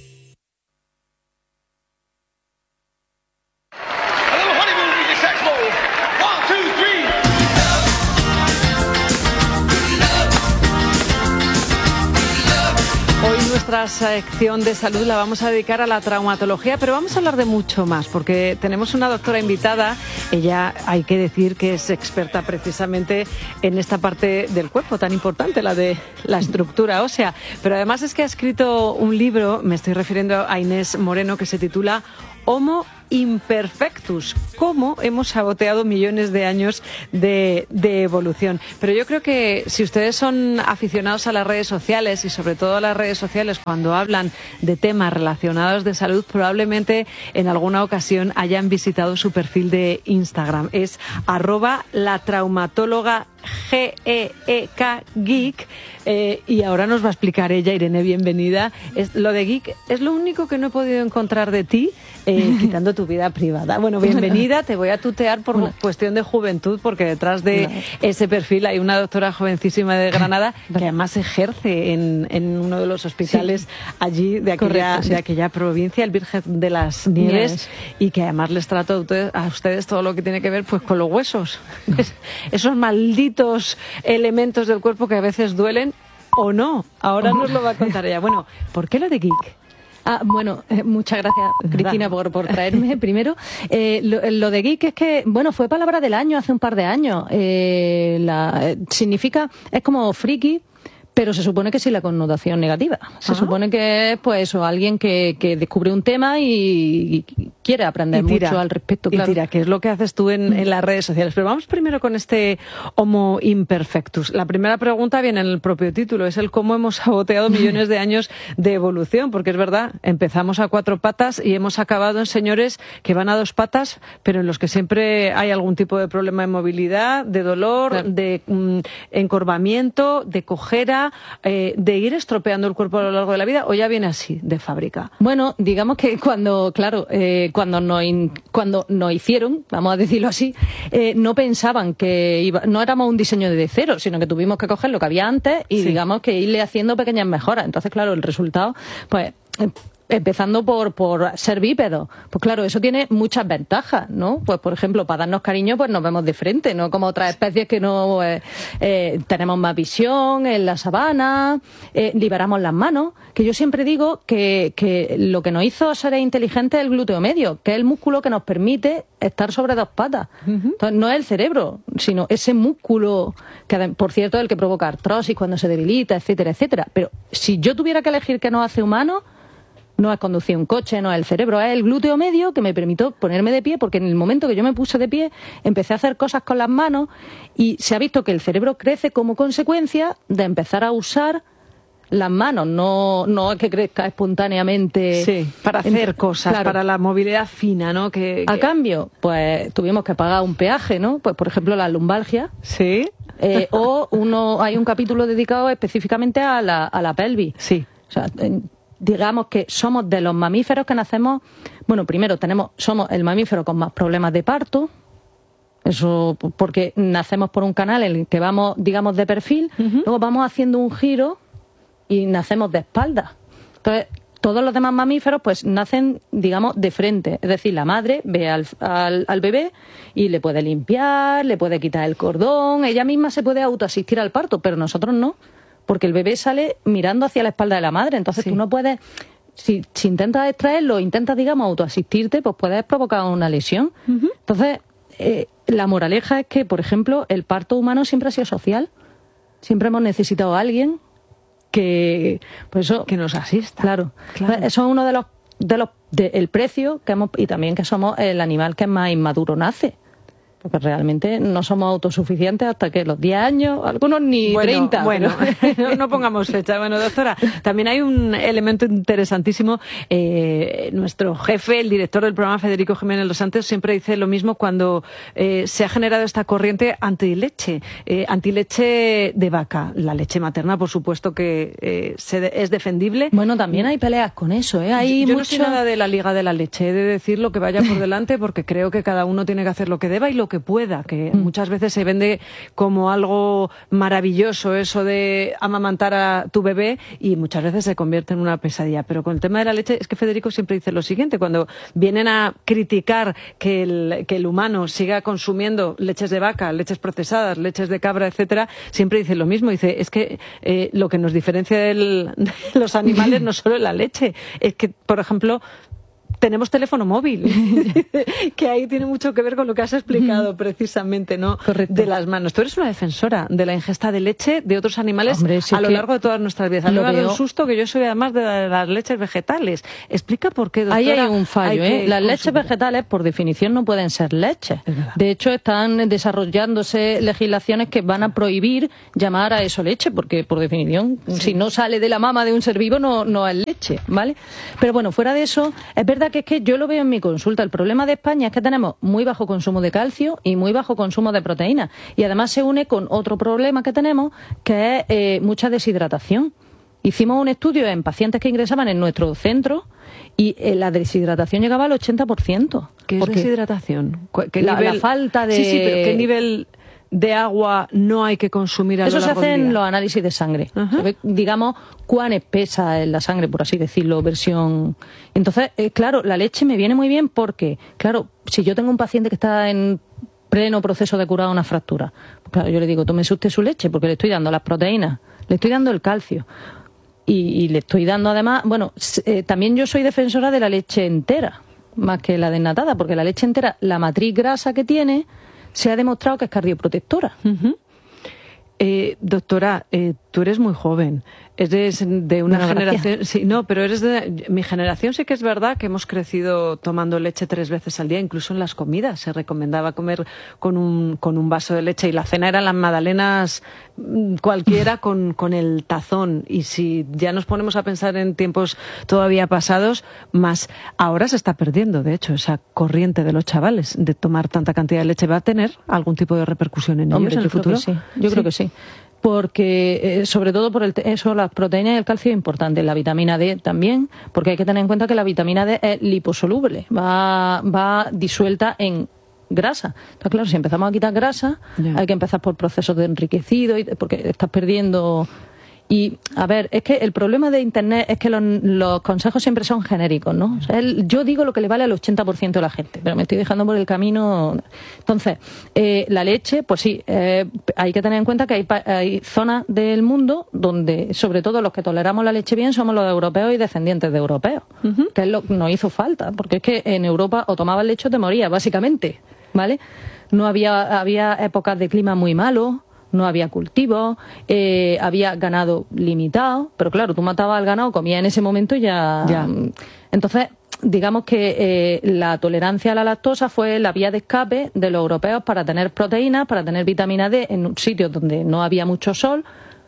Hoy nuestra sección de salud la vamos a dedicar a la traumatología, pero vamos a hablar de mucho más, porque tenemos una doctora invitada. Ella, hay que decir que es experta precisamente en esta parte del cuerpo tan importante, la de la estructura ósea. Pero además es que ha escrito un libro, me estoy refiriendo a Inés Moreno, que se titula Homo Imperfectus, cómo hemos saboteado millones de años de, de evolución. Pero yo creo que si ustedes son aficionados a las redes sociales y sobre todo a las redes sociales cuando hablan de temas relacionados de salud, probablemente en alguna ocasión hayan visitado su perfil de Instagram. Es arroba la traumatóloga G E E K, geek, eh, y ahora nos va a explicar ella. Irene, bienvenida. Es, lo de geek es lo único que no he podido encontrar de ti, eh, quitando tu vida privada. Bueno, bienvenida, te voy a tutear por Hola. cuestión de juventud, porque detrás de Hola. ese perfil hay una doctora jovencísima de Granada que además ejerce en, en uno de los hospitales sí. allí de aquella, Correcto, sí. de aquella provincia, el Virgen de las Nieves, Nieves, y que además les trato a ustedes, a ustedes todo lo que tiene que ver pues con los huesos. Esos malditos elementos del cuerpo que a veces duelen o no. Ahora nos lo va a contar ella. Bueno, ¿por qué lo de geek? Ah, bueno, eh, muchas gracias, Cristina, por, por traerme primero. Eh, lo, lo de geek es que, bueno, fue palabra del año hace un par de años. Eh, la, eh, significa, es como friki, pero se supone que sí la connotación negativa. Se ah. supone que es, pues eso, alguien que, que descubre un tema y, y quiere aprender y tira, mucho al respecto. Claro. Y tira, que es lo que haces tú en, en las redes sociales. Pero vamos primero con este Homo imperfectus. La primera pregunta viene en el propio título, es el cómo hemos saboteado millones de años de evolución, porque es verdad, empezamos a cuatro patas y hemos acabado en señores que van a dos patas, pero en los que siempre hay algún tipo de problema de movilidad, de dolor, claro. de mm, encorvamiento, de cojera, Eh, de ir estropeando el cuerpo a lo largo de la vida, o ya viene así, de fábrica. Bueno, digamos que cuando, claro, eh, cuando nos in, cuando nos hicieron, vamos a decirlo así, eh, no pensaban que iba, no éramos un diseño de cero, sino que tuvimos que coger lo que había antes y sí. digamos que irle haciendo pequeñas mejoras. Entonces, claro, el resultado, pues... Eh, empezando por, por ser bípedo. Pues claro, eso tiene muchas ventajas, ¿no? Pues, por ejemplo, para darnos cariño, pues nos vemos de frente, no como otras especies que no eh, eh, tenemos más visión en la sabana, eh, liberamos las manos, que yo siempre digo que, que lo que nos hizo seres inteligentes es el glúteo medio, que es el músculo que nos permite estar sobre dos patas. Uh-huh. Entonces, no es el cerebro, sino ese músculo, que por cierto es el que provoca artrosis cuando se debilita, etcétera, etcétera. Pero si yo tuviera que elegir qué nos hace humanos, no es conducir un coche, no es el cerebro, es el glúteo medio que me permitió ponerme de pie, porque en el momento que yo me puse de pie empecé a hacer cosas con las manos y se ha visto que el cerebro crece como consecuencia de empezar a usar las manos, no, no es que crezca espontáneamente. Sí, para hacer en, cosas, claro. para la movilidad fina, ¿no? Que, que... A cambio, pues tuvimos que pagar un peaje, ¿no? Pues por ejemplo la lumbalgia. Sí. Eh, o uno hay un capítulo dedicado específicamente a la, a la pelvis. Sí. O sea, en, digamos que somos de los mamíferos que nacemos, bueno, primero tenemos, somos el mamífero con más problemas de parto, eso porque nacemos por un canal en el que vamos, digamos, de perfil, uh-huh. luego vamos haciendo un giro y nacemos de espalda. Entonces, todos los demás mamíferos pues nacen, digamos, de frente, es decir, la madre ve al, al, al bebé y le puede limpiar, le puede quitar el cordón, ella misma se puede autoasistir al parto, pero nosotros no. Porque el bebé sale mirando hacia la espalda de la madre, entonces sí. tú no puedes, si, si intentas extraerlo, intentas, digamos, autoasistirte, pues puedes provocar una lesión. Uh-huh. Entonces, eh, la moraleja es que, por ejemplo, el parto humano siempre ha sido social, siempre hemos necesitado a alguien que, pues eso, que nos asista. Claro, claro. Eso es uno de los, de los, de, el precio que hemos, y también que somos el animal que más inmaduro nace. Porque realmente no somos autosuficientes hasta que los diez años, algunos ni bueno, treinta. Bueno, pero... no pongamos fecha. Bueno, doctora, también hay un elemento interesantísimo. Eh, nuestro jefe, el director del programa, Federico Jiménez Los Santos, siempre dice lo mismo cuando eh, se ha generado esta corriente antileche, eh, antileche de vaca. La leche materna, por supuesto, que eh, se de, es defendible. Bueno, también hay peleas con eso, ¿eh? Hay Yo mucho... no soy nada de la liga de la leche, he de decir lo que vaya por delante, porque creo que cada uno tiene que hacer lo que deba y lo que que pueda, que mm. muchas veces se vende como algo maravilloso eso de amamantar a tu bebé y muchas veces se convierte en una pesadilla. Pero con el tema de la leche es que Federico siempre dice lo siguiente, cuando vienen a criticar que el, que el humano siga consumiendo leches de vaca, leches procesadas, leches de cabra, etcétera, siempre dice lo mismo, dice, es que eh, lo que nos diferencia del, de los animales no solo es la leche, es que, por ejemplo, tenemos teléfono móvil, que ahí tiene mucho que ver con lo que has explicado precisamente, ¿no? Correcto. De las manos. Tú eres una defensora de la ingesta de leche de otros animales. Hombre, si a lo largo de todas nuestras vidas. A mí me ha dado un susto que yo soy además de las leches vegetales. Explica por qué, doctora. Ahí hay un fallo, hay ¿eh? Las leches vegetales, por definición, no pueden ser leches. De hecho, están desarrollándose legislaciones que van a prohibir llamar a eso leche, porque, por definición, sí. si no sale de la mama de un ser vivo, no, no es leche, ¿vale? Pero bueno, fuera de eso, es verdad que que es que yo lo veo en mi consulta. El problema de España es que tenemos muy bajo consumo de calcio y muy bajo consumo de proteínas. Y además se une con otro problema que tenemos, que es eh, mucha deshidratación. Hicimos un estudio en pacientes que ingresaban en nuestro centro y eh, la deshidratación llegaba al ochenta por ciento. ¿Qué es deshidratación? ¿Qué la, nivel... la falta de... Sí, sí, pero ¿qué nivel de agua no hay que consumir a lo Eso se largo hace del día? en los análisis de sangre. Ajá. Digamos, cuán espesa es la sangre, por así decirlo, versión... Entonces, eh, claro, la leche me viene muy bien porque, claro, si yo tengo un paciente que está en pleno proceso de curar una fractura, pues claro, yo le digo, tómese usted su leche porque le estoy dando las proteínas, le estoy dando el calcio. Y, y le estoy dando además, bueno, eh, también yo soy defensora de la leche entera, más que la desnatada, porque la leche entera, la matriz grasa que tiene, se ha demostrado que es cardioprotectora. Uh-huh. eh, doctora, eh, tú eres muy joven, eres de una Bueno, generación... gracias. Sí, no, pero eres de... Mi generación sí que es verdad que hemos crecido tomando leche tres veces al día, incluso en las comidas. Se recomendaba comer con un, con un vaso de leche y la cena eran las magdalenas mm, cualquiera con, con el tazón. Y si ya nos ponemos a pensar en tiempos todavía pasados, más ahora se está perdiendo, de hecho, esa corriente de los chavales de tomar tanta cantidad de leche. ¿Va a tener algún tipo de repercusión en Hombre, ellos en yo el creo futuro? que sí. Yo ¿Sí? creo que sí. Porque, eh, sobre todo por el te- eso, las proteínas y el calcio es importante. La vitamina D también, porque hay que tener en cuenta que la vitamina D es liposoluble, va, va disuelta en grasa. Entonces, claro, si empezamos a quitar grasa, Ya. hay que empezar por procesos de enriquecido, y, porque estás perdiendo... Y, a ver, es que el problema de Internet es que los, los consejos siempre son genéricos, ¿no? O sea, el- yo digo lo que le vale al ochenta por ciento de la gente, pero me estoy dejando por el camino. Entonces, eh, la leche, pues sí, eh, hay que tener en cuenta que hay, pa- hay zonas del mundo donde, sobre todo los que toleramos la leche bien, somos los europeos y descendientes de europeos, que es lo que nos hizo falta, porque es que en Europa o tomabas leche o te morías, básicamente, ¿vale? No había, había épocas de clima muy malos, no había cultivos, eh, había ganado limitado, pero claro, tú matabas al ganado, comías en ese momento y ya... Ya. Entonces, digamos que eh, la tolerancia a la lactosa fue la vía de escape de los europeos para tener proteínas, para tener vitamina D en sitios donde no había mucho sol.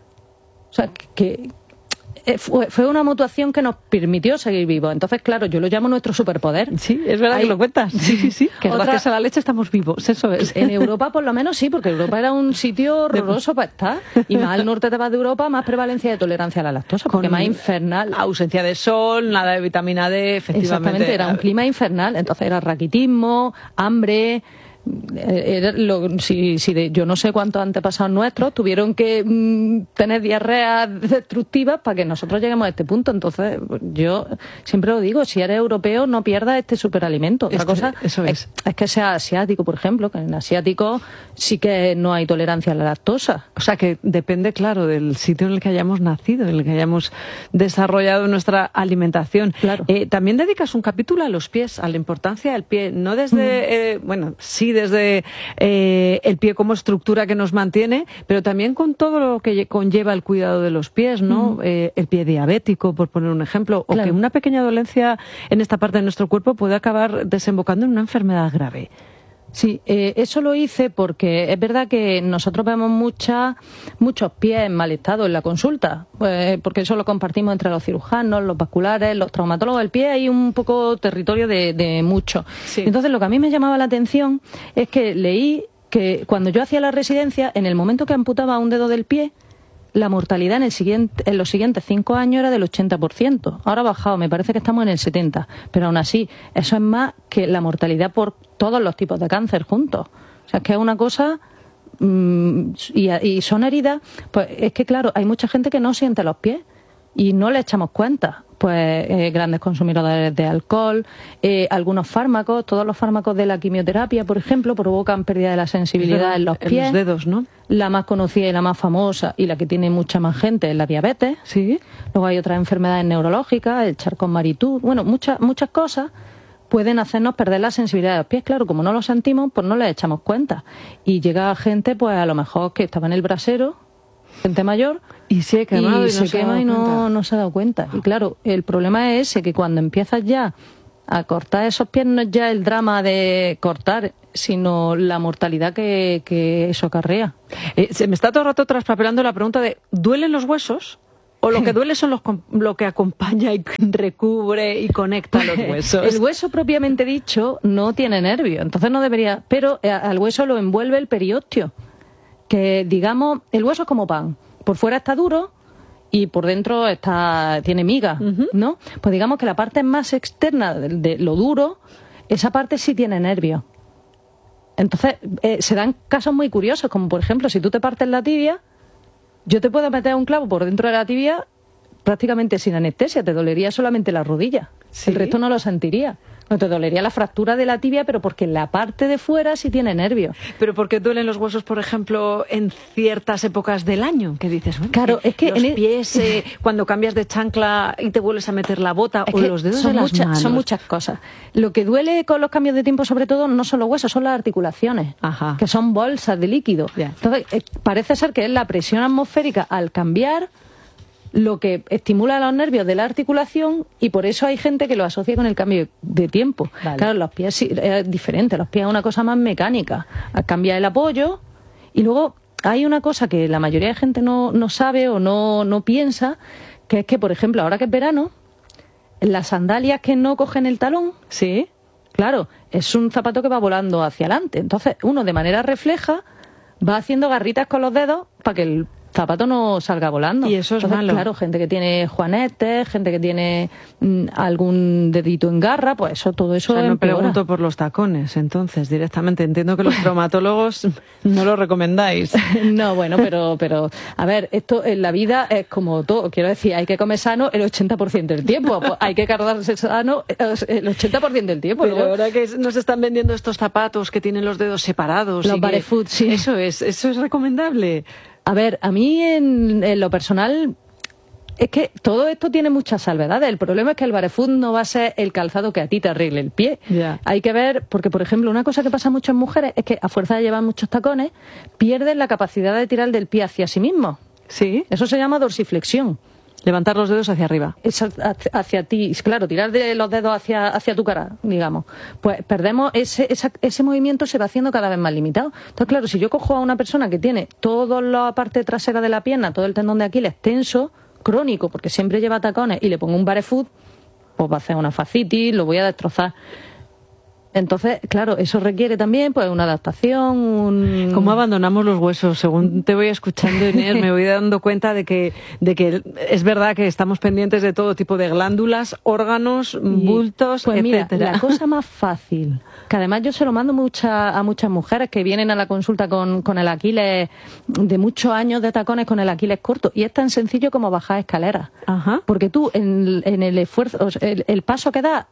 O sea, que... eh, Fue, fue una mutuación que nos permitió seguir vivos. Entonces, claro, yo lo llamo nuestro superpoder. Sí, es verdad Hay- que lo cuentas. Sí, sí, sí. Que Otra- gracias a la leche estamos vivos, eso es. En Europa, por lo menos, sí, porque Europa era un sitio horroroso para estar. Y más al norte te vas de Europa, más prevalencia de tolerancia a la lactosa, porque Con más infernal. Ausencia de sol, nada de vitamina D, efectivamente. Exactamente, era un clima infernal. Entonces era raquitismo, hambre. eh, Era lo, si, si de, yo no sé cuántos antepasados nuestros tuvieron que mm, tener diarreas destructivas para que nosotros lleguemos a este punto. Entonces, yo siempre lo digo, si eres europeo, no pierdas este superalimento. Otra Este- cosa eso es. es que sea asiático, por ejemplo, que en asiático sí que no hay tolerancia a la lactosa. O sea que depende, claro, del sitio en el que hayamos nacido, en el que hayamos desarrollado nuestra alimentación. Claro. Eh, también dedicas un capítulo a los pies, a la importancia del pie, no desde, eh, bueno, sí desde eh, el pie como estructura que nos mantiene, pero también con todo lo que lle- conlleva el cuidado de los pies, ¿no? Eh, el pie diabético, por poner un ejemplo, o Claro. que una pequeña dolencia en esta parte de nuestro cuerpo puede acabar desembocando en una enfermedad grave. Sí, eh, eso lo hice porque es verdad que nosotros vemos muchas, muchos pies en mal estado en la consulta, pues, porque eso lo compartimos entre los cirujanos, los vasculares, los traumatólogos. El pie hay un poco territorio de, de mucho. Sí. Entonces, lo que a mí me llamaba la atención es que leí que cuando yo hacía la residencia, en el momento que amputaba un dedo del pie, la mortalidad en, el siguiente, en los siguientes cinco años era del ochenta por ciento. Ahora ha bajado, me parece que estamos en el setenta por ciento. Pero aún así, eso es más que la mortalidad por todos los tipos de cáncer juntos. O sea, es que es una cosa... mm, y, y son heridas, pues es que claro, hay mucha gente que no siente los pies y no le echamos cuenta. Pues eh, grandes consumidores de alcohol, eh, algunos fármacos, todos los fármacos de la quimioterapia, por ejemplo, provocan pérdida de la sensibilidad en los pies. En los dedos, ¿no? La más conocida y la más famosa y la que tiene mucha más gente es la diabetes. Sí. Luego hay otras enfermedades neurológicas, el Charcot-Marie-Tooth. Bueno, muchas muchas cosas pueden hacernos perder la sensibilidad de los pies. Claro, como no lo sentimos, pues no le echamos cuenta. Y llega gente, pues a lo mejor que estaba en el brasero, gente mayor, y se quema y, no se, se ha quema dado y no, cuenta. no se ha dado cuenta. Y claro, el problema es ese, que cuando empiezas ya a cortar esos pies no es ya el drama de cortar, sino la mortalidad que, que eso acarrea. Eh, se me está todo el rato traspapelando la pregunta de ¿duelen los huesos? O lo que duele son los, lo que acompaña y recubre y conecta los huesos. El hueso propiamente dicho no tiene nervio, entonces no debería, pero al hueso lo envuelve el periósteo, que digamos, el hueso es como pan, por fuera está duro y por dentro está tiene miga, uh-huh. ¿no? Pues digamos que la parte más externa de, de lo duro, esa parte sí tiene nervio. Entonces, eh, se dan casos muy curiosos, como por ejemplo, si tú te partes la tibia, yo te puedo meter un clavo por dentro de la tibia prácticamente sin anestesia, te dolería solamente la rodilla, ¿sí? El resto no lo sentiría. No te dolería la fractura de la tibia, pero porque la parte de fuera sí tiene nervio. ¿Pero por qué duelen los huesos, por ejemplo, en ciertas épocas del año? ¿Qué dices? Bueno, claro, es que los en pies, eh, cuando cambias de chancla y te vuelves a meter la bota, es o los dedos son de las muchas, manos. Son muchas cosas. Lo que duele con los cambios de tiempo, sobre todo, no son los huesos, son las articulaciones, Ajá. que son bolsas de líquido. Ya. Entonces, eh, parece ser que es la presión atmosférica al cambiar lo que estimula los nervios de la articulación, y por eso hay gente que lo asocia con el cambio de tiempo. Vale. Claro, los pies sí, es diferente, los pies es una cosa más mecánica. Cambia el apoyo, y luego hay una cosa que la mayoría de gente no, no sabe o no, no piensa, que es que, por ejemplo, ahora que es verano, las sandalias que no cogen el talón, sí, claro, es un zapato que va volando hacia adelante. Entonces, uno de manera refleja va haciendo garritas con los dedos para que el zapato no salga volando. Y eso es Entonces, malo. Claro, gente que tiene juanetes, gente que tiene mm, algún dedito en garra, pues eso, todo eso o sea, no empeora. pregunto por los tacones, entonces, directamente. Entiendo que los traumatólogos no lo recomendáis. No, bueno, pero, pero, a ver, esto en la vida es como todo. Quiero decir, hay que comer sano el ochenta por ciento del tiempo. Pues hay que cargarse sano el ochenta por ciento del tiempo. Pero ¿no? ahora que nos están vendiendo estos zapatos que tienen los dedos separados. Los y barefoot, que... sí. Eso es, eso es recomendable. A ver, a mí en, en lo personal es que todo esto tiene muchas salvedades. El problema es que el barefoot no va a ser el calzado que a ti te arregle el pie. Yeah. Hay que ver, porque por ejemplo, una cosa que pasa mucho en mujeres es que a fuerza de llevar muchos tacones, pierden la capacidad de tirar del pie hacia sí mismo. Sí. Eso se llama dorsiflexión. Levantar los dedos hacia arriba. Eso, hacia, hacia ti, claro, tirar de los dedos hacia, hacia tu cara, digamos. Pues perdemos ese, esa, ese movimiento, se va haciendo cada vez más limitado. Entonces, claro, si yo cojo a una persona que tiene toda la parte trasera de la pierna, todo el tendón de Aquiles tenso, crónico, porque siempre lleva tacones, y le pongo un barefoot, pues va a hacer una fascitis, lo voy a destrozar. Entonces, claro, eso requiere también pues una adaptación. Un... ¿Cómo abandonamos los huesos? Según te voy escuchando, Inés, me voy dando cuenta de que, de que es verdad que estamos pendientes de todo tipo de glándulas, órganos, y, bultos, pues etcétera. Mira, la cosa más fácil, que además yo se lo mando mucha, a muchas mujeres que vienen a la consulta con, con el Aquiles de muchos años de tacones con el Aquiles corto, y es tan sencillo como bajar escaleras. Ajá. Porque tú, en, en el esfuerzo, o sea, el, el paso que das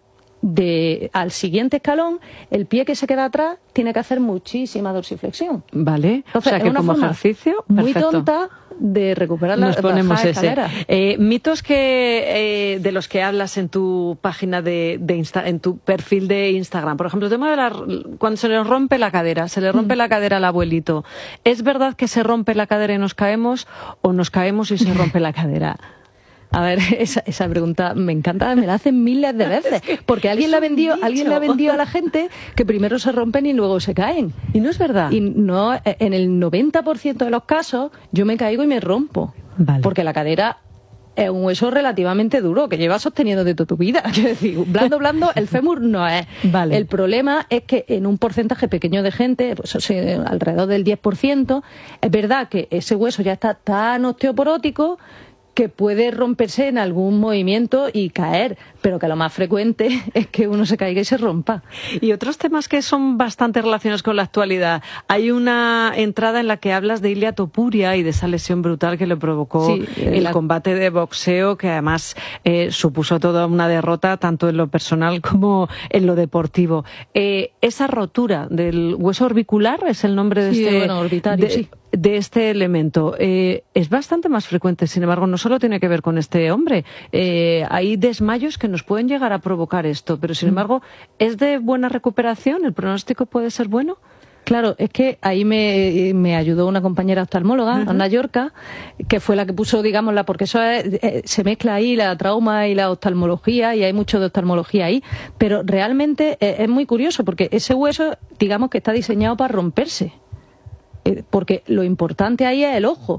de al siguiente escalón, el pie que se queda atrás tiene que hacer muchísima dorsiflexión. Vale. Entonces, o sea, que es una como forma ejercicio, muy perfecto. tonta de recuperar la Nos ponemos ese. Eh, mitos que eh, de los que hablas en tu página de, de Insta, en tu perfil de Instagram. Por ejemplo, el tema de la, cuando se le rompe la cadera, se le rompe mm. la cadera al abuelito. ¿Es verdad que se rompe la cadera y nos caemos, o nos caemos y se rompe la cadera? A ver, esa, esa pregunta me encanta, me la hacen miles de veces, porque alguien la vendió, alguien le ha vendido a la gente que primero se rompen y luego se caen. Y no es verdad. Y no, en el noventa por ciento de los casos yo me caigo y me rompo, vale. Porque la cadera es un hueso relativamente duro que llevas sosteniendo de toda tu vida. Quiero decir, blando, blando, el fémur no es. Vale. El problema es que en un porcentaje pequeño de gente, pues, o sea, alrededor del diez por ciento, es verdad que ese hueso ya está tan osteoporótico que puede romperse en algún movimiento y caer, pero que lo más frecuente es que uno se caiga y se rompa. Y otros temas que son bastante relacionados con la actualidad. Hay una entrada en la que hablas de Ilia Topuria y de esa lesión brutal que le provocó sí, el la... combate de boxeo, que además eh, supuso toda una derrota, tanto en lo personal como en lo deportivo. Eh, esa rotura del hueso orbicular es el nombre de sí, este... bueno, orbitario, de, sí. de este elemento. Eh, es bastante más frecuente, sin embargo, no solo tiene que ver con este hombre. Eh, hay desmayos que nos pueden llegar a provocar esto, pero sin embargo, ¿es de buena recuperación? ¿El pronóstico puede ser bueno? Claro, es que ahí me, me ayudó una compañera oftalmóloga, uh-huh. Ana Yorca, que fue la que puso, digamos, la, porque eso es, eh, se mezcla ahí la trauma y la oftalmología, y hay mucho de oftalmología ahí, pero realmente eh, es muy curioso, porque ese hueso, digamos que está diseñado para romperse, eh, porque lo importante ahí es el ojo.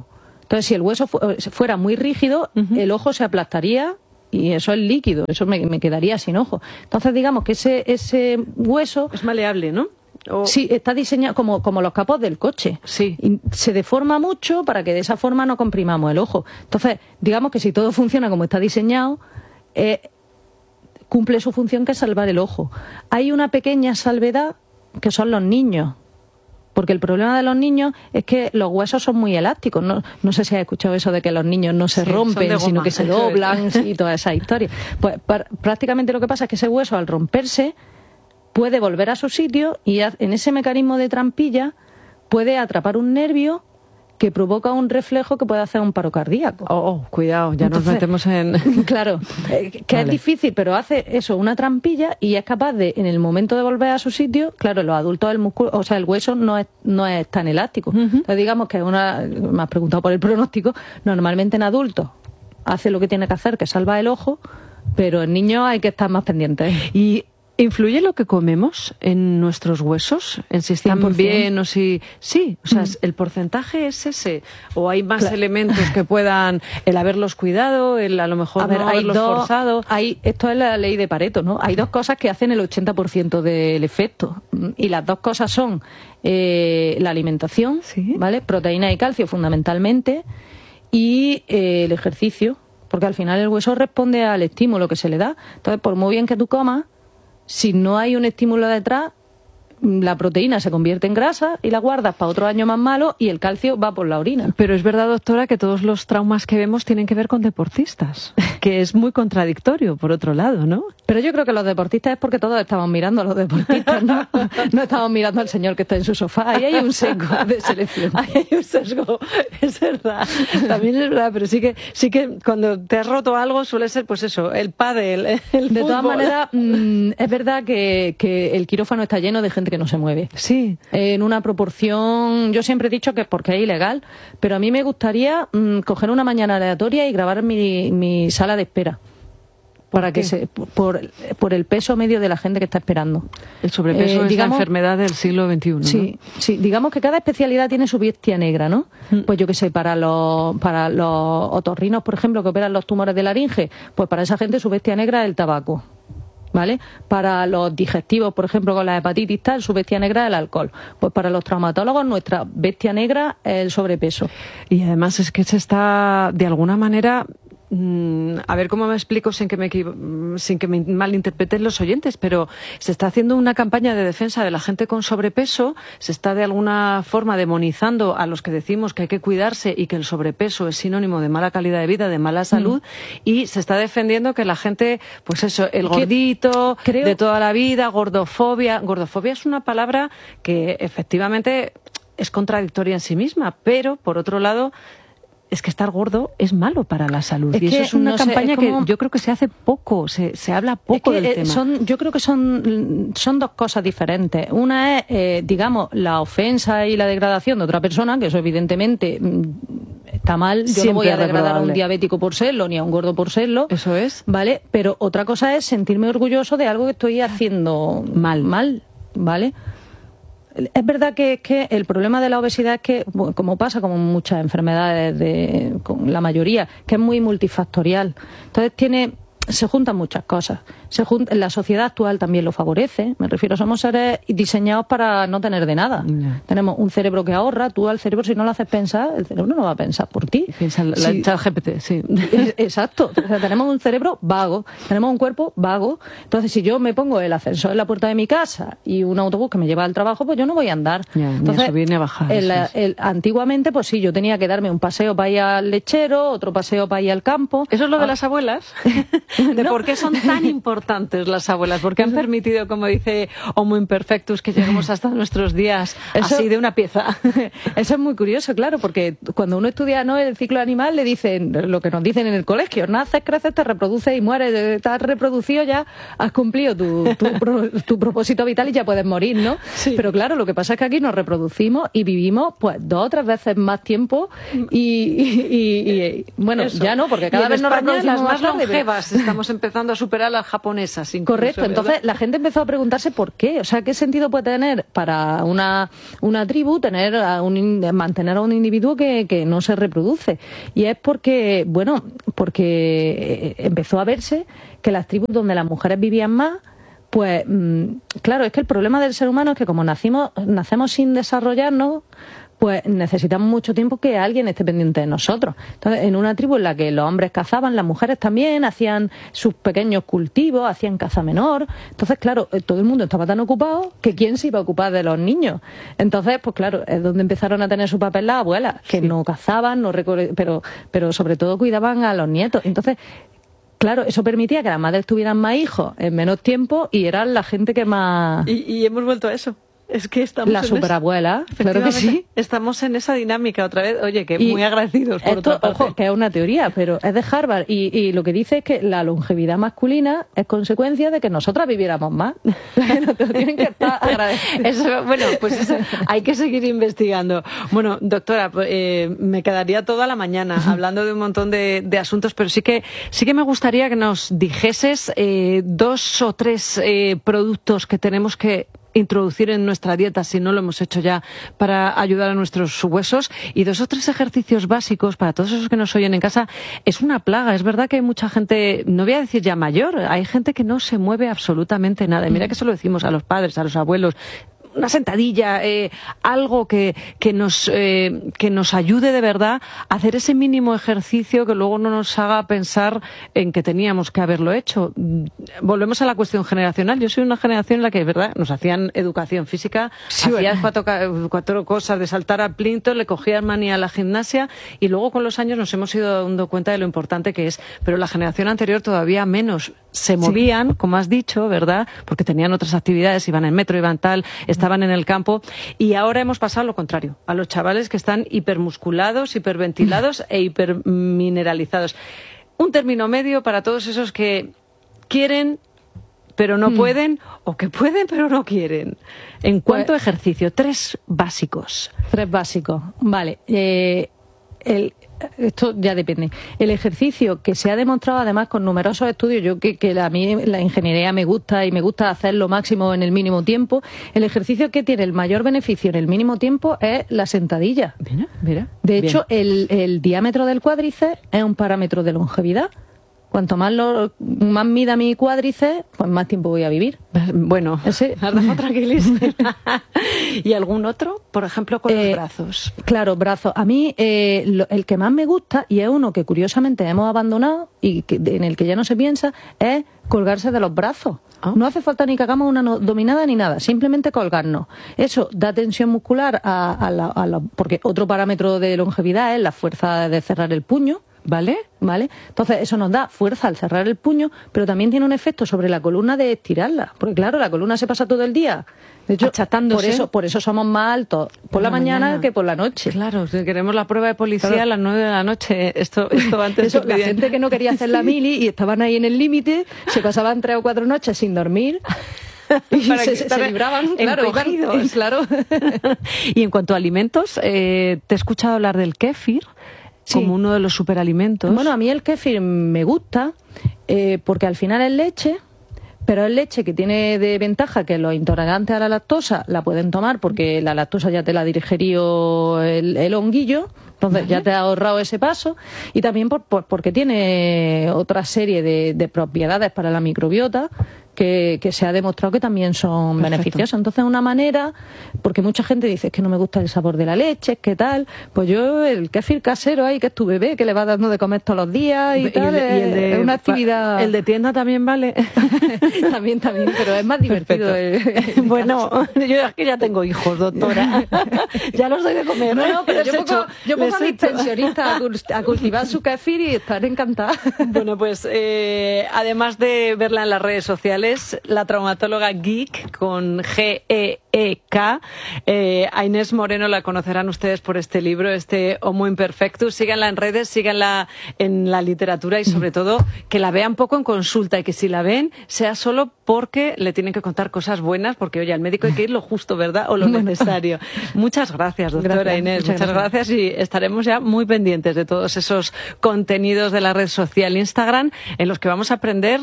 Entonces, si el hueso fu- fuera muy rígido, uh-huh. el ojo se aplastaría y eso es líquido, eso me, me quedaría sin ojo. Entonces, digamos que ese, ese hueso... Es maleable, ¿no? O... Sí, está diseñado como, como los capós del coche. Sí. Y se deforma mucho para que de esa forma no comprimamos el ojo. Entonces, digamos que si todo funciona como está diseñado, eh, cumple su función, que es salvar el ojo. Hay una pequeña salvedad que son los niños. Porque el problema de los niños es que los huesos son muy elásticos. No, no sé si has escuchado eso de que los niños no se sí, rompen, sino que se doblan y toda esa historia. Pues para, prácticamente lo que pasa es que ese hueso, al romperse, puede volver a su sitio y en ese mecanismo de trampilla puede atrapar un nervio que provoca un reflejo que puede hacer un paro cardíaco. Oh, oh cuidado, ya Entonces, nos metemos en... Claro, eh, que vale. es difícil, pero hace eso, una trampilla, y es capaz de, en el momento de volver a su sitio, claro, los adultos, el músculo, o sea, el hueso no es, no es tan elástico. Uh-huh. Entonces, digamos que una, me has preguntado por el pronóstico, normalmente en adultos hace lo que tiene que hacer, que salva el ojo, pero en niños hay que estar más pendientes. Y ¿influye lo que comemos en nuestros huesos? ¿En si están cien por ciento bien o si...? Sí, o sea, mm. el porcentaje es ese. ¿O hay más claro. elementos que puedan... el haberlos cuidado, el a lo mejor a ver, no haberlos dos, forzado? Hay, esto es la ley de Pareto, ¿no? Hay dos cosas que hacen el ochenta por ciento del efecto. Y las dos cosas son eh, la alimentación, ¿sí? ¿vale? Proteína y calcio fundamentalmente, y eh, el ejercicio. Porque al final el hueso responde al estímulo que se le da. Entonces, por muy bien que tú comas, si no hay un estímulo detrás, la proteína se convierte en grasa y la guardas para otro año más malo y el calcio va por la orina. Pero es verdad, doctora, que todos los traumas que vemos tienen que ver con deportistas, que es muy contradictorio, por otro lado, ¿no? Pero yo creo que los deportistas es porque todos estamos mirando a los deportistas, ¿no? No estamos mirando al señor que está en su sofá. Ahí hay un sesgo de selección. Ahí hay un sesgo, es verdad. También es verdad, pero sí que sí que cuando te has roto algo suele ser, pues eso, el pádel, el De fútbol. todas maneras, mmm, es verdad que, que el quirófano está lleno de gente que no se mueve. Sí. En una proporción, yo siempre he dicho que es porque es ilegal, pero a mí me gustaría mmm, coger una mañana aleatoria y grabar mi, mi sala de espera. Para que se, por, por el peso medio de la gente que está esperando. El sobrepeso eh, es digamos, la enfermedad del siglo veintiuno, ¿no? Sí, sí, digamos que cada especialidad tiene su bestia negra, ¿no? Mm. Pues yo qué sé, para los, para los otorrinos, por ejemplo, que operan los tumores de laringe, pues para esa gente su bestia negra es el tabaco. ¿Vale? Para los digestivos, por ejemplo, con la hepatitis tal, su bestia negra es el alcohol. Pues para los traumatólogos, nuestra bestia negra es el sobrepeso. Y además es que se está, de alguna manera... A ver cómo me explico sin que me, sin que me malinterpreten los oyentes, pero se está haciendo una campaña de defensa de la gente con sobrepeso, se está de alguna forma demonizando a los que decimos que hay que cuidarse y que el sobrepeso es sinónimo de mala calidad de vida, de mala salud, mm. y se está defendiendo que la gente, pues eso, el gordito creo... de toda la vida, gordofobia. Gordofobia es una palabra que efectivamente es contradictoria en sí misma, pero por otro lado... es que estar gordo es malo para la salud. Es y eso que, es una no campaña sé, es como... que yo creo que se hace poco, se, se habla poco es que, del eh, tema. Son, yo creo que son, son dos cosas diferentes. Una es, eh, digamos, la ofensa y la degradación de otra persona, que eso evidentemente está mal. Yo Siempre no voy a degradar a un diabético por serlo, ni a un gordo por serlo. Eso es. ¿Vale? Pero otra cosa es sentirme orgulloso de algo que estoy haciendo mal, mal, ¿vale? Es verdad que, que el problema de la obesidad es que, como pasa con muchas enfermedades, de, con la mayoría, que es muy multifactorial. Entonces tiene, se juntan muchas cosas. Se junta, la sociedad actual también lo favorece. Me refiero, somos seres diseñados para no tener de nada. Yeah. Tenemos un cerebro que ahorra. Tú al cerebro, si no lo haces pensar, el cerebro no va a pensar por ti. Piensa la sí. G P T, sí. Exacto. O sea, tenemos un cerebro vago, tenemos un cuerpo vago. Entonces, si yo me pongo el ascensor en la puerta de mi casa y un autobús que me lleva al trabajo, pues yo no voy a andar. Yeah, Entonces, subir ni a bajar. El, el, antiguamente, pues sí, yo tenía que darme un paseo para ir al lechero, otro paseo para ir al campo. ¿Eso es lo de las abuelas? ¿De no. por qué son tan importantes las abuelas? Porque han permitido, como dice Homo Imperfectus, que lleguemos hasta nuestros días eso, así de una pieza. Eso es muy curioso, claro, porque cuando uno estudia no el ciclo animal, le dicen lo que nos dicen en el colegio: naces, creces, te reproduces y mueres. Estás reproducido, ya has cumplido tu, tu, tu propósito vital y ya puedes morir, ¿no? Sí. Pero claro, lo que pasa es que aquí nos reproducimos y vivimos pues dos o tres veces más tiempo y, y, y, y bueno, eso. Ya no, porque cada vez nos reproducimos las más tarde, longevas. Pero... Estamos empezando a superar al Japón. japonesas. Incluso, correcto, ¿verdad? entonces la gente empezó a preguntarse por qué, o sea, qué sentido puede tener para una, una tribu tener a un, mantener a un individuo que, que no se reproduce. Y es porque, bueno, porque empezó a verse que las tribus donde las mujeres vivían más, pues claro, es que el problema del ser humano es que como nacimos, nacemos sin desarrollarnos, pues necesitamos mucho tiempo que alguien esté pendiente de nosotros. Entonces, en una tribu en la que los hombres cazaban, las mujeres también hacían sus pequeños cultivos, hacían caza menor. Entonces, claro, todo el mundo estaba tan ocupado que ¿quién se iba a ocupar de los niños? Entonces, pues claro, es donde empezaron a tener su papel las abuelas, que sí. no cazaban, no recorre, pero, pero sobre todo cuidaban a los nietos. Entonces, claro, eso permitía que las madres tuvieran más hijos en menos tiempo y eran la gente que más... Y, y hemos vuelto a eso. Es que estamos la superabuela, claro que sí. Estamos en esa dinámica otra vez. Oye, que y muy agradecidos por esto, otra parte. Ojo, que es una teoría, pero es de Harvard y, y lo que dice es que la longevidad masculina es consecuencia de que nosotras viviéramos más. Tienen que estar agradecidos. Eso, bueno, pues eso, hay que seguir investigando. Bueno, doctora, eh, me quedaría toda la mañana hablando de un montón de, de asuntos, pero sí que sí que me gustaría que nos dijeses eh, dos o tres eh, productos que tenemos que introducir en nuestra dieta, si no lo hemos hecho ya, para ayudar a nuestros huesos, y dos o tres ejercicios básicos para todos esos que nos oyen en casa. Es una plaga, es verdad que hay mucha gente, no voy a decir ya mayor, hay gente que no se mueve absolutamente nada. Y mira que se lo decimos a los padres, a los abuelos, una sentadilla, eh, algo que, que, nos, eh, que nos ayude de verdad a hacer ese mínimo ejercicio que luego no nos haga pensar en que teníamos que haberlo hecho. Volvemos a la cuestión generacional. Yo soy una generación en la que, verdad, nos hacían educación física, sí, hacías cuatro, cuatro cosas de saltar al plinto, le cogías manía a la gimnasia y luego con los años nos hemos ido dando cuenta de lo importante que es. Pero la generación anterior todavía menos. Se movían, sí. como has dicho, ¿verdad? Porque tenían otras actividades, iban en metro, iban tal, estaban en el campo, y ahora hemos pasado lo contrario, a los chavales que están hipermusculados, hiperventilados e hipermineralizados. Un término medio para todos esos que quieren pero no mm. pueden, o que pueden pero no quieren. En cuanto a ejercicio, tres básicos. Tres básicos, vale. Eh, el... Esto ya depende. El ejercicio que se ha demostrado además con numerosos estudios, yo que, que a mí la ingeniería me gusta y me gusta hacer lo máximo en el mínimo tiempo, el ejercicio que tiene el mayor beneficio en el mínimo tiempo es la sentadilla. Mira, mira. De hecho, el, el diámetro del cuádriceps es un parámetro de longevidad. Cuanto más, lo, más mida mi cuádriceps, pues más tiempo voy a vivir. Bueno, ese ¿Y algún otro? Por ejemplo, con eh, los brazos. Claro, brazos. A mí, eh, lo, el que más me gusta, y es uno que curiosamente hemos abandonado y que, en el que ya no se piensa, es colgarse de los brazos. Oh. No hace falta ni que hagamos una no, dominada ni nada, simplemente colgarnos. Eso da tensión muscular a, a, la, a la... Porque otro parámetro de longevidad es la fuerza de cerrar el puño. ¿Vale? ¿Vale? Entonces, eso nos da fuerza al cerrar el puño, pero también tiene un efecto sobre la columna de estirarla. Porque, claro, la columna se pasa todo el día. De hecho, achatándose. Por eso, por eso somos más altos por, por la, la mañana, mañana que por la noche. Claro, si queremos la prueba de policía claro. a las nueve de la noche. Esto, esto antes eso, la gente que no quería hacer la mili y estaban ahí en el límite, se pasaban tres o cuatro noches sin dormir. Y para se, que se libraban, claro, iban, claro. Y en cuanto a alimentos, eh, te he escuchado hablar del kéfir. Sí. Como uno de los superalimentos. Bueno, a mí el kéfir me gusta eh, porque al final es leche, pero es leche que tiene de ventaja que los intolerantes a la lactosa la pueden tomar porque la lactosa ya te la ha digerido el, el honguillo, entonces ¿vale? ya te ha ahorrado ese paso, y también por, por, porque tiene otra serie de, de propiedades para la microbiota que, que se ha demostrado que también son Perfecto. beneficiosas. Entonces, una manera, porque mucha gente dice, es que no me gusta el sabor de la leche, es que tal, pues yo el kéfir casero ahí, que es tu bebé, que le vas dando de comer todos los días y, y tal, el, y el de, es una actividad... El de tienda también vale. también, también, pero es más divertido. El, bueno, yo es que ya tengo hijos, doctora. Ya los doy de comer. No, no, pero yo pongo, hecho, yo pongo a mis pensionistas a, a cultivar su kéfir y estar encantada. Bueno, pues eh, además de verla en las redes sociales, la traumatóloga geek con G E E K, eh, a Inés Moreno la conocerán ustedes por este libro, este Homo Imperfectus. Síganla en redes, síganla en la literatura y sobre todo que la vean poco en consulta y que si la ven sea solo porque le tienen que contar cosas buenas, porque oye, al médico hay que ir lo justo, ¿verdad? O lo necesario. Muchas gracias, doctora gracias, Inés. Muchas, muchas gracias. gracias y estaremos ya muy pendientes de todos esos contenidos de la red social Instagram en los que vamos a aprender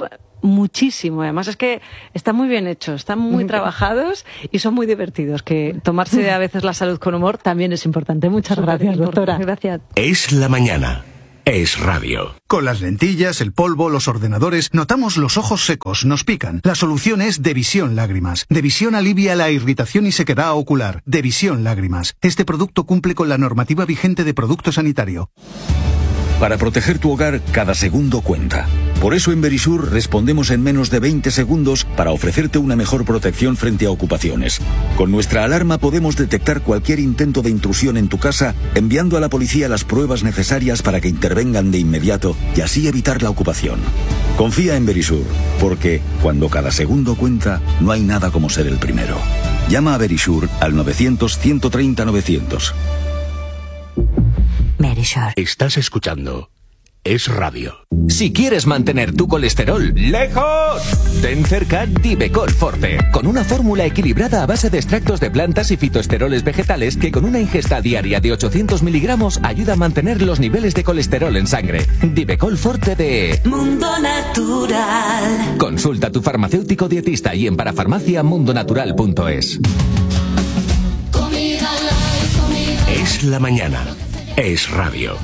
muchísimo. Además es que están muy bien hechos, están muy trabajados y son muy divertidos, que tomarse a veces la salud con humor también es importante. Muchas gracias, doctora. Gracias. Es la mañana. Es radio. Con las lentillas, el polvo, los ordenadores, notamos los ojos secos, nos pican. La solución es Devisión Lágrimas. Devisión alivia la irritación y sequedad ocular. Devisión Lágrimas. Este producto cumple con la normativa vigente de producto sanitario. Para proteger tu hogar, cada segundo cuenta. Por eso en Verisur respondemos en menos de veinte segundos para ofrecerte una mejor protección frente a ocupaciones. Con nuestra alarma podemos detectar cualquier intento de intrusión en tu casa, enviando a la policía las pruebas necesarias para que intervengan de inmediato y así evitar la ocupación. Confía en Verisur, porque cuando cada segundo cuenta, no hay nada como ser el primero. Llama a Verisur al novecientos, ciento treinta, novecientos. Verisur. Estás escuchando Es Radio. Si quieres mantener tu colesterol lejos, ten cerca Divecol Forte, con una fórmula equilibrada a base de extractos de plantas y fitoesteroles vegetales que con una ingesta diaria de ochocientos miligramos ayuda a mantener los niveles de colesterol en sangre. Divecol Forte de Mundo Natural. Consulta a tu farmacéutico dietista y en parafarmacia mundonatural punto es. Es la mañana. Es radio.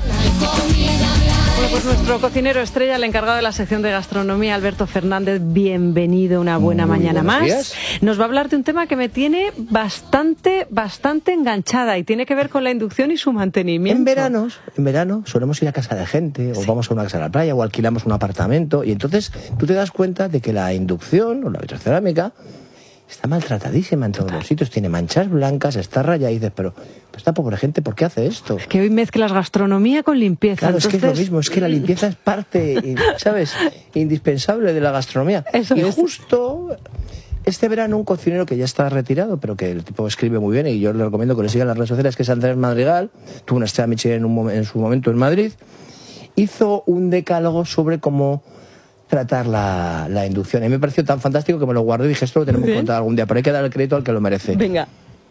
Bueno, pues nuestro cocinero estrella, el encargado de la sección de gastronomía, Alberto Fernández, bienvenido una buena Muy mañana más. Días. Nos va a hablar de un tema que me tiene bastante, bastante enganchada y tiene que ver con la inducción y su mantenimiento. En veranos, en verano solemos ir a casa de gente, sí. o vamos a una casa de la playa, o alquilamos un apartamento, y entonces tú te das cuenta de que la inducción o la vitrocerámica está maltratadísima en todos Total. los sitios, tiene manchas blancas, está rayada y dices, pero esta pobre gente, ¿por qué hace esto? Es que hoy mezclas gastronomía con limpieza. Claro, entonces... es que es lo mismo, es que la limpieza es parte, ¿sabes?, indispensable de la gastronomía. Eso y es. justo este verano un cocinero que ya está retirado, pero que el tipo escribe muy bien y yo le recomiendo que le sigan las redes sociales, que es Andrés Madrigal, tuvo una estrella Michelin en, un, en su momento en Madrid, hizo un decálogo sobre cómo tratar la, la inducción. A mí me pareció tan fantástico que me lo guardé y dije, esto lo tenemos que contar algún día, pero hay que dar el crédito al que lo merece. Venga.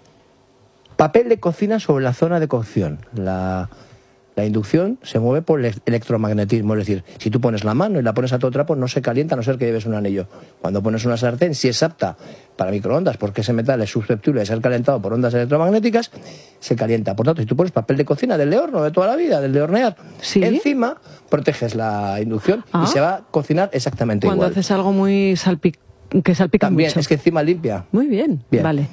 Papel de cocina sobre la zona de cocción. La, la inducción se mueve por el electromagnetismo, es decir, si tú pones la mano y la pones a todo trapo, no se calienta a no ser que lleves un anillo. Cuando pones una sartén, si es apta para microondas, porque ese metal es susceptible de ser calentado por ondas electromagnéticas, se calienta. Por tanto, si tú pones papel de cocina del de horno de toda la vida, del de hornear, ¿sí? encima proteges la inducción ah. y se va a cocinar exactamente Cuando igual. Cuando haces algo muy salpic que salpica También, mucho. es que encima limpia. Muy bien, bien. vale.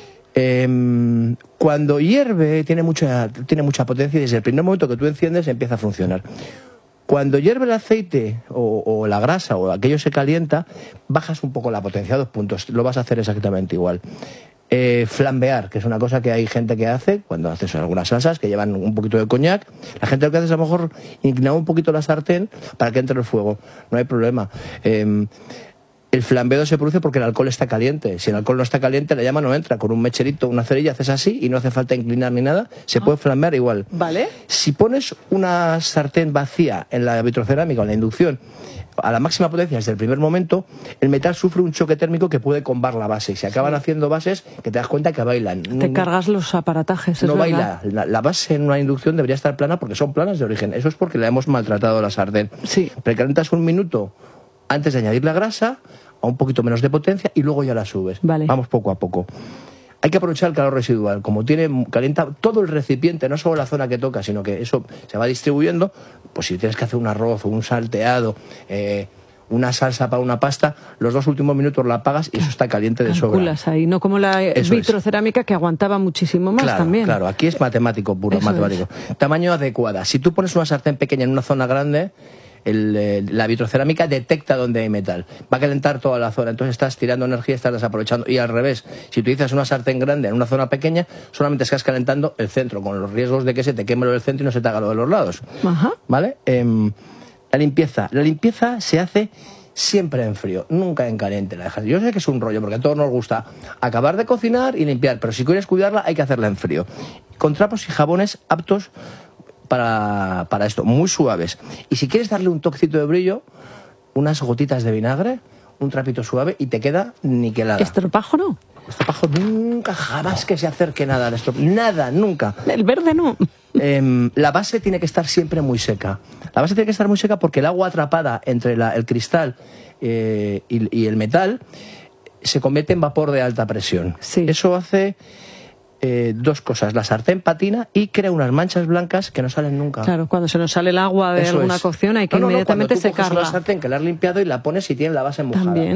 Eh, cuando hierve tiene mucha, tiene mucha potencia y desde el primer momento que tú enciendes empieza a funcionar. Cuando hierve el aceite o, o la grasa o aquello se calienta, bajas un poco la potencia, dos puntos, lo vas a hacer exactamente igual. Eh, flambear, que es una cosa que hay gente que hace cuando haces algunas salsas que llevan un poquito de coñac, la gente lo que hace es a lo mejor inclinar un poquito la sartén para que entre el fuego, no hay problema. Eh, El flambeado se produce porque el alcohol está caliente. Si el alcohol no está caliente, la llama no entra. Con un mecherito, una cerilla, haces así y no hace falta inclinar ni nada. Se ah. puede flambear igual. Vale. Si pones una sartén vacía en la vitrocerámica o en la inducción a la máxima potencia desde el primer momento, el metal sufre un choque térmico que puede combar la base. Y se acaban haciendo bases que te das cuenta que bailan. Te cargas los aparatajes. No es baila. La, la base en una inducción debería estar plana porque son planas de origen. Eso es porque le hemos maltratado a la sartén. Sí. Precalientas un minuto antes de añadir la grasa, a un poquito menos de potencia y luego ya la subes. Vale. Vamos poco a poco. Hay que aprovechar el calor residual. Como tiene calienta todo el recipiente, no solo la zona que toca, sino que eso se va distribuyendo, pues si tienes que hacer un arroz o un salteado, eh, una salsa para una pasta, los dos últimos minutos la apagas y eso está caliente de sobra. Calculas ahí, no como la eso vitrocerámica es. que aguantaba muchísimo más claro, también. Claro, aquí es matemático puro, eso matemático. Es. Tamaño adecuada. Si tú pones una sartén pequeña en una zona grande, El, eh, la vitrocerámica detecta dónde hay metal, va a calentar toda la zona, entonces estás tirando energía, estás desaprovechando, y al revés, si utilizas una sartén grande en una zona pequeña, solamente estás calentando el centro, con los riesgos de que se te queme lo del centro y no se te haga lo de los lados. Ajá. ¿Vale? Eh, la limpieza, la limpieza se hace siempre en frío, nunca en caliente. La dejas. Yo sé que es un rollo, porque a todos nos gusta acabar de cocinar y limpiar, pero si quieres cuidarla hay que hacerla en frío, con trapos y jabones aptos Para, para esto, muy suaves. Y si quieres darle un toquecito de brillo, unas gotitas de vinagre, un trapito suave y te queda niquelada. ¿Estropajo no? Estropajo nunca, jamás que se acerque nada al estropajo. Nada, nunca. El verde no. Eh, la base tiene que estar siempre muy seca. La base tiene que estar muy seca porque el agua atrapada entre la, el cristal eh, y, y el metal se convierte en vapor de alta presión. Sí. Eso hace eh, dos cosas. La sartén patina y crea unas manchas blancas que no salen nunca. Claro, cuando se nos sale el agua de Eso alguna es. cocción hay que no, no, no, inmediatamente cuando tú coges secarla. una sartén que la has limpiado y la pones y tiene la base mojada. También.